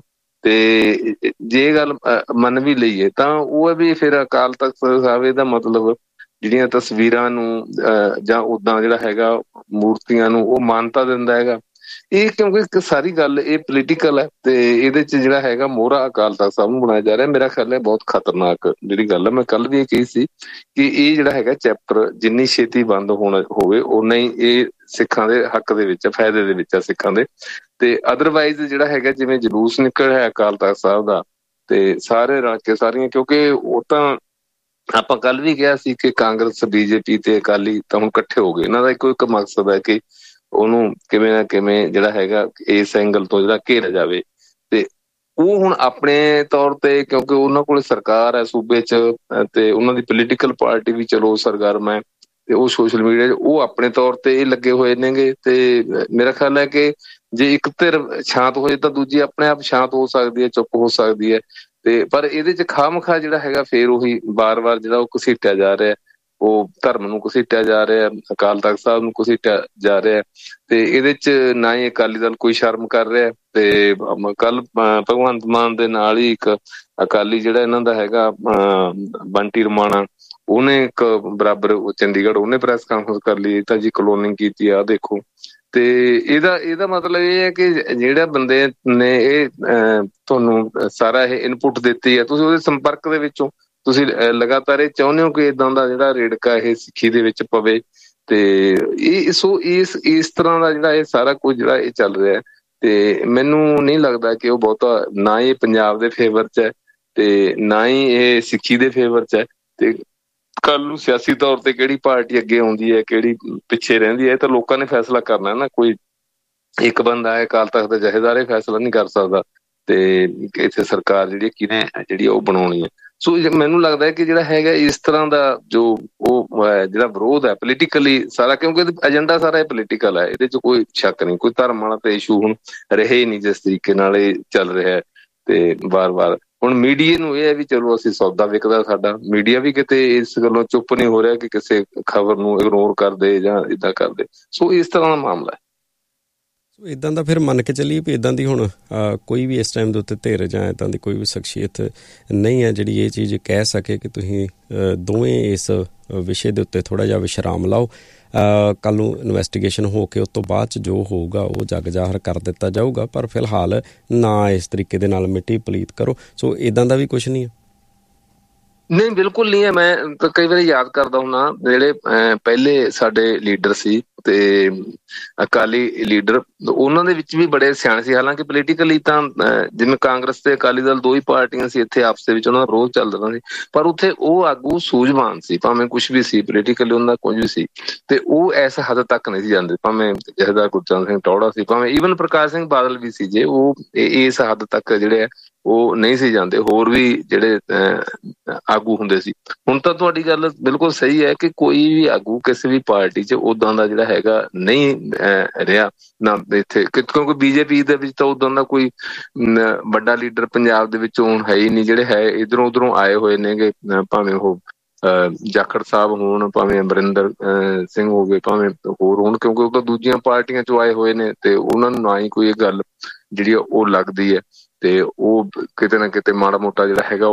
ਤੇ ਜੇ ਗੱਲ ਮੰਨ ਵੀ ਲਈਏ ਤਾਂ ਉਹ ਹੈ ਵੀ ਫਿਰ ਅਕਾਲ ਤਖਤ ਸਾਹਿਬ ਦਾ ਮਤਲਬ ਜਿਹੜੀਆਂ ਤਸਵੀਰਾਂ ਨੂੰ ਜਾਂ ਓਦਾਂ ਜਿਹੜਾ ਹੈਗਾ ਮੂਰਤੀਆਂ ਨੂੰ ਉਹ ਮਾਨਤਾ ਦਿੰਦਾ ਹੈਗਾ। ਇਹ ਕਿਉਂਕਿ ਇੱਕ ਸਾਰੀ ਗੱਲ ਇਹ ਪੋਲੀਟੀਕਲ ਹੈ ਤੇ ਇਹਦੇ ਚ ਜਿਹੜਾ ਹੈਗਾ ਮੋਹਰਾ ਅਕਾਲ ਤਖਤ ਸਾਹਿਬ ਨੂੰ ਬਣਾਇਆ ਜਾ ਰਿਹਾ। ਮੇਰਾ ਖਿਆਲ ਹੈ ਬਹੁਤ ਖਤਰਨਾਕ ਜਿਹੜੀ ਗੱਲ ਹੈ। ਮੈਂ ਕੱਲ ਵੀ ਇਹ ਕਹੀ ਸੀ ਕਿ ਇਹ ਜਿਹੜਾ ਹੈਗਾ ਚੈਪਟਰ ਜਿੰਨੀ ਛੇਤੀ ਬੰਦ ਹੋਵੇ ਓਨਾ ਹੀ ਇਹ ਸਿੱਖਾਂ ਦੇ ਹੱਕ ਦੇ ਵਿੱਚ ਫਾਇਦੇ ਦੇ ਵਿੱਚ ਆ ਸਿੱਖਾਂ ਦੇ। ਤੇ ਅਦਰਵਾਈਜ਼ ਜਿਹੜਾ ਹੈਗਾ ਜਿਵੇਂ ਜਲੂਸ ਨਿਕਲ ਰਿਹਾ ਅਕਾਲ ਤਖਤ ਸਾਹਿਬ ਦਾ ਤੇ ਸਾਰੇ ਰਲ ਕੇ ਸਾਰੀਆਂ, ਕਿਉਂਕਿ ਉਹ ਤਾਂ ਆਪਾਂ ਕੱਲ ਵੀ ਕਿਹਾ ਸੀ ਕਿ ਕਾਂਗਰਸ ਬੀਜੇਪੀ ਤੇ ਅਕਾਲੀ ਤਾਂ ਹੁਣ ਇਕੱਠੇ ਹੋ ਗਏ। ਇਹਨਾਂ ਦਾ ਇੱਕੋ ਇੱਕ ਮਕਸਦ ਹੈ ਕਿ ਉਹਨੂੰ ਕਿਵੇਂ ਨਾ ਕਿਵੇਂ ਜਿਹੜਾ ਹੈਗਾ ਇਸ ਐਂਗਲ ਤੋਂ ਜਿਹੜਾ ਘੇਰਿਆ ਜਾਵੇ। ਤੇ ਉਹ ਹੁਣ ਆਪਣੇ ਤੌਰ ਤੇ ਕਿਉਂਕਿ ਉਹਨਾਂ ਕੋਲ ਸਰਕਾਰ ਹੈ ਸੂਬੇ 'ਚ ਤੇ ਉਹਨਾਂ ਦੀ ਪੋਲੀਟੀਕਲ ਪਾਰਟੀ ਵੀ ਚਲੋ ਸਰਗਰਮ ਹੈ ਤੇ ਉਹ ਸੋਸ਼ਲ ਮੀਡੀਆ 'ਚ ਉਹ ਆਪਣੇ ਤੌਰ ਤੇ ਲੱਗੇ ਹੋਏ ਨੇਗੇ। ਤੇ ਮੇਰਾ ਖਿਆਲ ਹੈ ਕਿ ਜੇ ਇੱਕ ਧਿਰ ਸ਼ਾਂਤ ਹੋ ਜਾਏ ਤਾਂ ਦੂਜੀ ਆਪਣੇ ਆਪ ਸ਼ਾਂਤ ਹੋ ਸਕਦੀ ਹੈ, ਚੁੱਪ ਹੋ ਸਕਦੀ ਹੈ। ਤੇ ਪਰ ਇਹਦੇ 'ਚ ਖਾਮਖਾ ਜਿਹੜਾ ਹੈਗਾ ਫੇਰ ਉਹੀ ਵਾਰ-ਵਾਰ ਜਿਹੜਾ ਉਹ ਘਸੀਟਿਆ ਜਾ ਰਿਹਾ, ਉਹ ਧਰਮ ਨੂੰ ਘਸੀਟਿਆ ਜਾ ਰਿਹਾ, ਅਕਾਲ ਤਖਤ ਸਾਹਿਬ ਨੂੰ ਘਸੀਟਿਆ ਜਾ ਰਿਹਾ। ਤੇ ਇਹਦੇ 'ਚ ਨਾ ਹੀ ਅਕਾਲੀ ਦਲ ਕੋਈ ਸ਼ਰਮ ਕਰ ਰਿਹਾ। ਤੇ ਕੱਲ ਭਗਵੰਤ ਮਾਨ ਦੇ ਨਾਲ ਹੀ ਇੱਕ ਅਕਾਲੀ ਜਿਹੜਾ ਇਹਨਾਂ ਦਾ ਹੈਗਾ ਬੰਟੀ ਰਮਾਣਾ, ਉਹਨੇ ਇੱਕ ਬਰਾਬਰ ਚੰਡੀਗੜ੍ਹ ਉਹਨੇ ਪ੍ਰੈਸ ਕਾਨਫਰੰਸ ਕਰ ਲਈ ਤਾਂ ਜੀ ਕਲੋਨਿੰਗ ਕੀਤੀ ਆ ਦੇਖੋ। ਤੇ ਇਹਦਾ ਮਤਲਬ ਇਹ ਹੈ ਕਿ ਜਿਹੜਾ ਬੰਦੇ ਨੇ ਇਹ ਤੁਹਾਨੂੰ ਸਾਰਾ ਇਹ ਇਨਪੁਟ ਦਿੱਤੀ ਹੈ, ਤੁਸੀਂ ਉਹਦੇ ਸੰਪਰਕ ਦੇ ਵਿੱਚੋਂ ਤੁਸੀਂ ਲਗਾਤਾਰ ਇਹ ਚਾਹੁੰਦੇ ਹੋ ਕਿ ਏਦਾਂ ਦਾ ਜਿਹੜਾ ਰੇੜਕਾ ਇਹ ਸਿੱਖੀ ਦੇ ਵਿੱਚ ਪਵੇ। ਤੇ ਇਸ ਤਰ੍ਹਾਂ ਦਾ ਜਿਹੜਾ ਇਹ ਸਾਰਾ ਕੁਝ ਜਿਹੜਾ ਇਹ ਚੱਲ ਰਿਹਾ ਤੇ ਮੈਨੂੰ ਨਹੀਂ ਲੱਗਦਾ ਕਿ ਉਹ ਬਹੁਤਾ ਨਾ ਹੀ ਪੰਜਾਬ ਦੇ ਫੇਵਰ 'ਚ ਹੈ ਤੇ ਨਾ ਹੀ ਇਹ ਸਿੱਖੀ ਦੇ ਫੇਵਰ 'ਚ ਹੈ। ਤੇ ਕੱਲ ਨੂੰ ਸਿਆਸੀ ਤੌਰ ਤੇ ਕਿਹੜੀ ਪਾਰਟੀ ਅੱਗੇ ਆਉਂਦੀ ਹੈ ਕਿਹੜੀ ਪਿੱਛੇ ਰਹਿੰਦੀ ਹੈ ਇਹ ਤਾਂ ਲੋਕਾਂ ਨੇ ਫੈਸਲਾ ਕਰਨਾ ਨਾ। ਕੋਈ ਇੱਕ ਬੰਦਾ ਹੈ ਅਕਾਲ ਤਖਤ ਦਾ ਜਥੇਦਾਰ ਇਹ ਫੈਸਲਾ ਨਹੀਂ ਕਰ ਸਕਦਾ ਤੇ ਇੱਥੇ ਸਰਕਾਰ ਜਿਹੜੀ ਕਿਹਨੇ ਜਿਹੜੀ ਉਹ ਬਣਾਉਣੀ ਹੈ। ਸੋ ਮੈਨੂੰ ਲੱਗਦਾ ਹੈ ਕਿ ਜਿਹੜਾ ਹੈਗਾ ਇਸ ਤਰ੍ਹਾਂ ਦਾ ਜੋ ਉਹ ਜਿਹੜਾ ਵਿਰੋਧ ਹੈ ਪੋਲੀਟੀਕਲੀ ਸਾਰਾ, ਕਿਉਂਕਿ ਏਜੰਡਾ ਸਾਰਾ ਇਹ ਪੋਲੀਟੀਕਲ ਹੈ, ਇਹਦੇ 'ਚ ਕੋਈ ਸ਼ੱਕ ਨਹੀਂ। ਕੋਈ ਧਰਮ ਵਾਲਾ ਤਾਂ ਇਸ਼ੂ ਹੁਣ ਰਹੇ ਨਹੀਂ ਜਿਸ ਤਰੀਕੇ ਨਾਲ ਇਹ ਚੱਲ ਰਿਹਾ ਹੈ। ਤੇ ਵਾਰ-ਵਾਰ ਹੁਣ ਮੀਡੀਆ ਨੂੰ ਇਹ ਹੈ ਵੀ ਚਲੋ ਅਸੀਂ ਸੌਦਾ ਵਿਕਦਾ ਸਾਡਾ, ਮੀਡੀਆ ਵੀ ਕਿਤੇ ਇਸ ਗੱਲੋਂ ਚੁੱਪ ਨਹੀਂ ਹੋ ਰਿਹਾ ਕਿ ਕਿਸੇ ਖਬਰ ਨੂੰ ਇਗਨੋਰ ਕਰਦੇ ਜਾਂ ਇੱਦਾਂ ਕਰਦੇ। ਸੋ ਇਸ ਤਰ੍ਹਾਂ ਦਾ ਮਾਮਲਾ ਹੈ। ਇੱਦਾਂ ਦਾ ਫਿਰ ਮੰਨ ਕੇ ਚੱਲੀਏ ਵੀ ਇੱਦਾਂ ਦੀ ਹੁਣ ਕੋਈ ਵੀ ਇਸ ਟਾਈਮ ਦੇ ਉੱਤੇ ਧਿਰ ਜਾਂ ਇੱਦਾਂ ਦੀ ਕੋਈ ਵੀ ਸ਼ਖਸੀਅਤ ਨਹੀਂ ਹੈ ਜਿਹੜੀ ਇਹ ਚੀਜ਼ ਕਹਿ ਸਕੇ ਕਿ ਤੁਸੀਂ ਦੋਵੇਂ ਇਸ ਵਿਸ਼ੇ ਦੇ ਉੱਤੇ ਥੋੜ੍ਹਾ ਜਿਹਾ ਵਿਸ਼ਰਾਮ ਲਾਓ, ਕੱਲ੍ਹ ਨੂੰ ਇਨਵੈਸਟੀਗੇਸ਼ਨ ਹੋ ਕੇ ਉਸ ਤੋਂ ਬਾਅਦ 'ਚ ਜੋ ਹੋਊਗਾ ਉਹ ਜੱਗ ਜ਼ਾਹਰ ਕਰ ਦਿੱਤਾ ਜਾਊਗਾ, ਪਰ ਫਿਲਹਾਲ ਨਾ ਇਸ ਤਰੀਕੇ ਦੇ ਨਾਲ ਮਿੱਟੀ ਪਲੀਤ ਕਰੋ। ਸੋ ਇੱਦਾਂ ਦਾ ਵੀ ਕੁਛ ਨਹੀਂ ਹੈ। ਨਹੀਂ, ਬਿਲਕੁਲ ਨਹੀਂ ਹੈ। ਮੈਂ ਤਾਂ ਕਈ ਵਾਰੀ ਯਾਦ ਕਰਦਾ ਹੁੰਦਾ ਜਿਹੜੇ ਪਹਿਲੇ ਸਾਡੇ ਲੀਡਰ ਸੀ ਤੇ ਅਕਾਲੀ ਲੀਡਰ, ਉਹਨਾਂ ਦੇ ਵਿੱਚ ਵੀ ਬੜੇ ਸਿਆਣੇ ਸੀ। ਹਾਲਾਂਕਿ ਪੋਲੀਟੀਕਲੀ ਤਾਂ ਜਿਵੇਂ ਕਾਂਗਰਸ ਤੇ ਅਕਾਲੀ ਦਲ ਦੋ ਹੀ ਪਾਰਟੀਆਂ ਸੀ, ਇੱਥੇ ਆਪਸ ਦੇ ਵਿੱਚ ਉਹਨਾਂ ਦਾ ਵਿਰੋਧ ਚੱਲਦਾ ਸੀ, ਪਰ ਉੱਥੇ ਉਹ ਆਗੂ ਸੂਝਵਾਨ ਸੀ, ਭਾਵੇਂ ਕੁਛ ਵੀ ਸੀ ਪੋਲੀਟੀਕਲੀ ਉਹਨਾਂ ਦਾ ਕੁਝ ਵੀ ਸੀ, ਤੇ ਉਹ ਇਸ ਹੱਦ ਤੱਕ ਨਹੀਂ ਸੀ ਜਾਂਦੇ। ਭਾਵੇਂ ਜਥੇਦਾਰ ਗੁਰਚਰਨ ਸਿੰਘ ਟੌਹੜਾ ਸੀ, ਭਾਵੇਂ ਈਵਨ ਪ੍ਰਕਾਸ਼ ਸਿੰਘ ਬਾਦਲ ਵੀ ਸੀ, ਜੇ ਉਹ ਇਸ ਹੱਦ ਤੱਕ ਜਿਹੜੇ ਆ ਉਹ ਨਹੀਂ ਸੀ ਜਾਂਦੇ। ਹੋਰ ਵੀ ਜਿਹੜੇ ਆਗੂ ਹੁੰਦੇ ਸੀ। ਹੁਣ ਤਾਂ ਤੁਹਾਡੀ ਗੱਲ ਬਿਲਕੁਲ ਸਹੀ ਹੈ ਕਿ ਕੋਈ ਵੀ ਆਗੂ ਕਿਸੇ ਵੀ ਪਾਰਟੀ 'ਚ ਉਦਾਂ ਦਾ ਜਿਹੜਾ ਹੈਗਾ ਨਹੀਂ ਰਿਹਾ ਨਾ ਇੱਥੇ, ਕਿਉਂਕਿ ਬੀਜੇਪੀ ਦੇ ਵਿੱਚ ਤਾਂ ਉਦਾਂ ਦਾ ਕੋਈ ਵੱਡਾ ਲੀਡਰ ਪੰਜਾਬ ਦੇ ਵਿੱਚ ਹੁਣ ਹੈ ਹੀ ਨਹੀਂ। ਜਿਹੜੇ ਹੈ ਇੱਧਰੋਂ ਉੱਧਰੋਂ ਆਏ ਹੋਏ ਨੇਗੇ, ਭਾਵੇਂ ਉਹ ਜਾਖੜ ਸਾਹਿਬ ਹੋਣ, ਭਾਵੇਂ ਅਮਰਿੰਦਰ ਸਿੰਘ ਹੋ ਗਏ, ਭਾਵੇਂ ਹੋਰ ਹੋਣ, ਕਿਉਂਕਿ ਉਹ ਤਾਂ ਦੂਜੀਆਂ ਪਾਰਟੀਆਂ 'ਚੋਂ ਆਏ ਹੋਏ ਨੇ ਤੇ ਉਹਨਾਂ ਨੂੰ ਨਾ ਹੀ ਕੋਈ ਇਹ ਗੱਲ ਜਿਹੜੀ ਉਹ ਲੱਗਦੀ ਹੈ। ਤੇ ਉਹ ਕਿਤੇ ਨਾ ਕਿਤੇ ਮਾੜਾ ਮੋਟਾ ਜਿਹੜਾ ਹੈਗਾ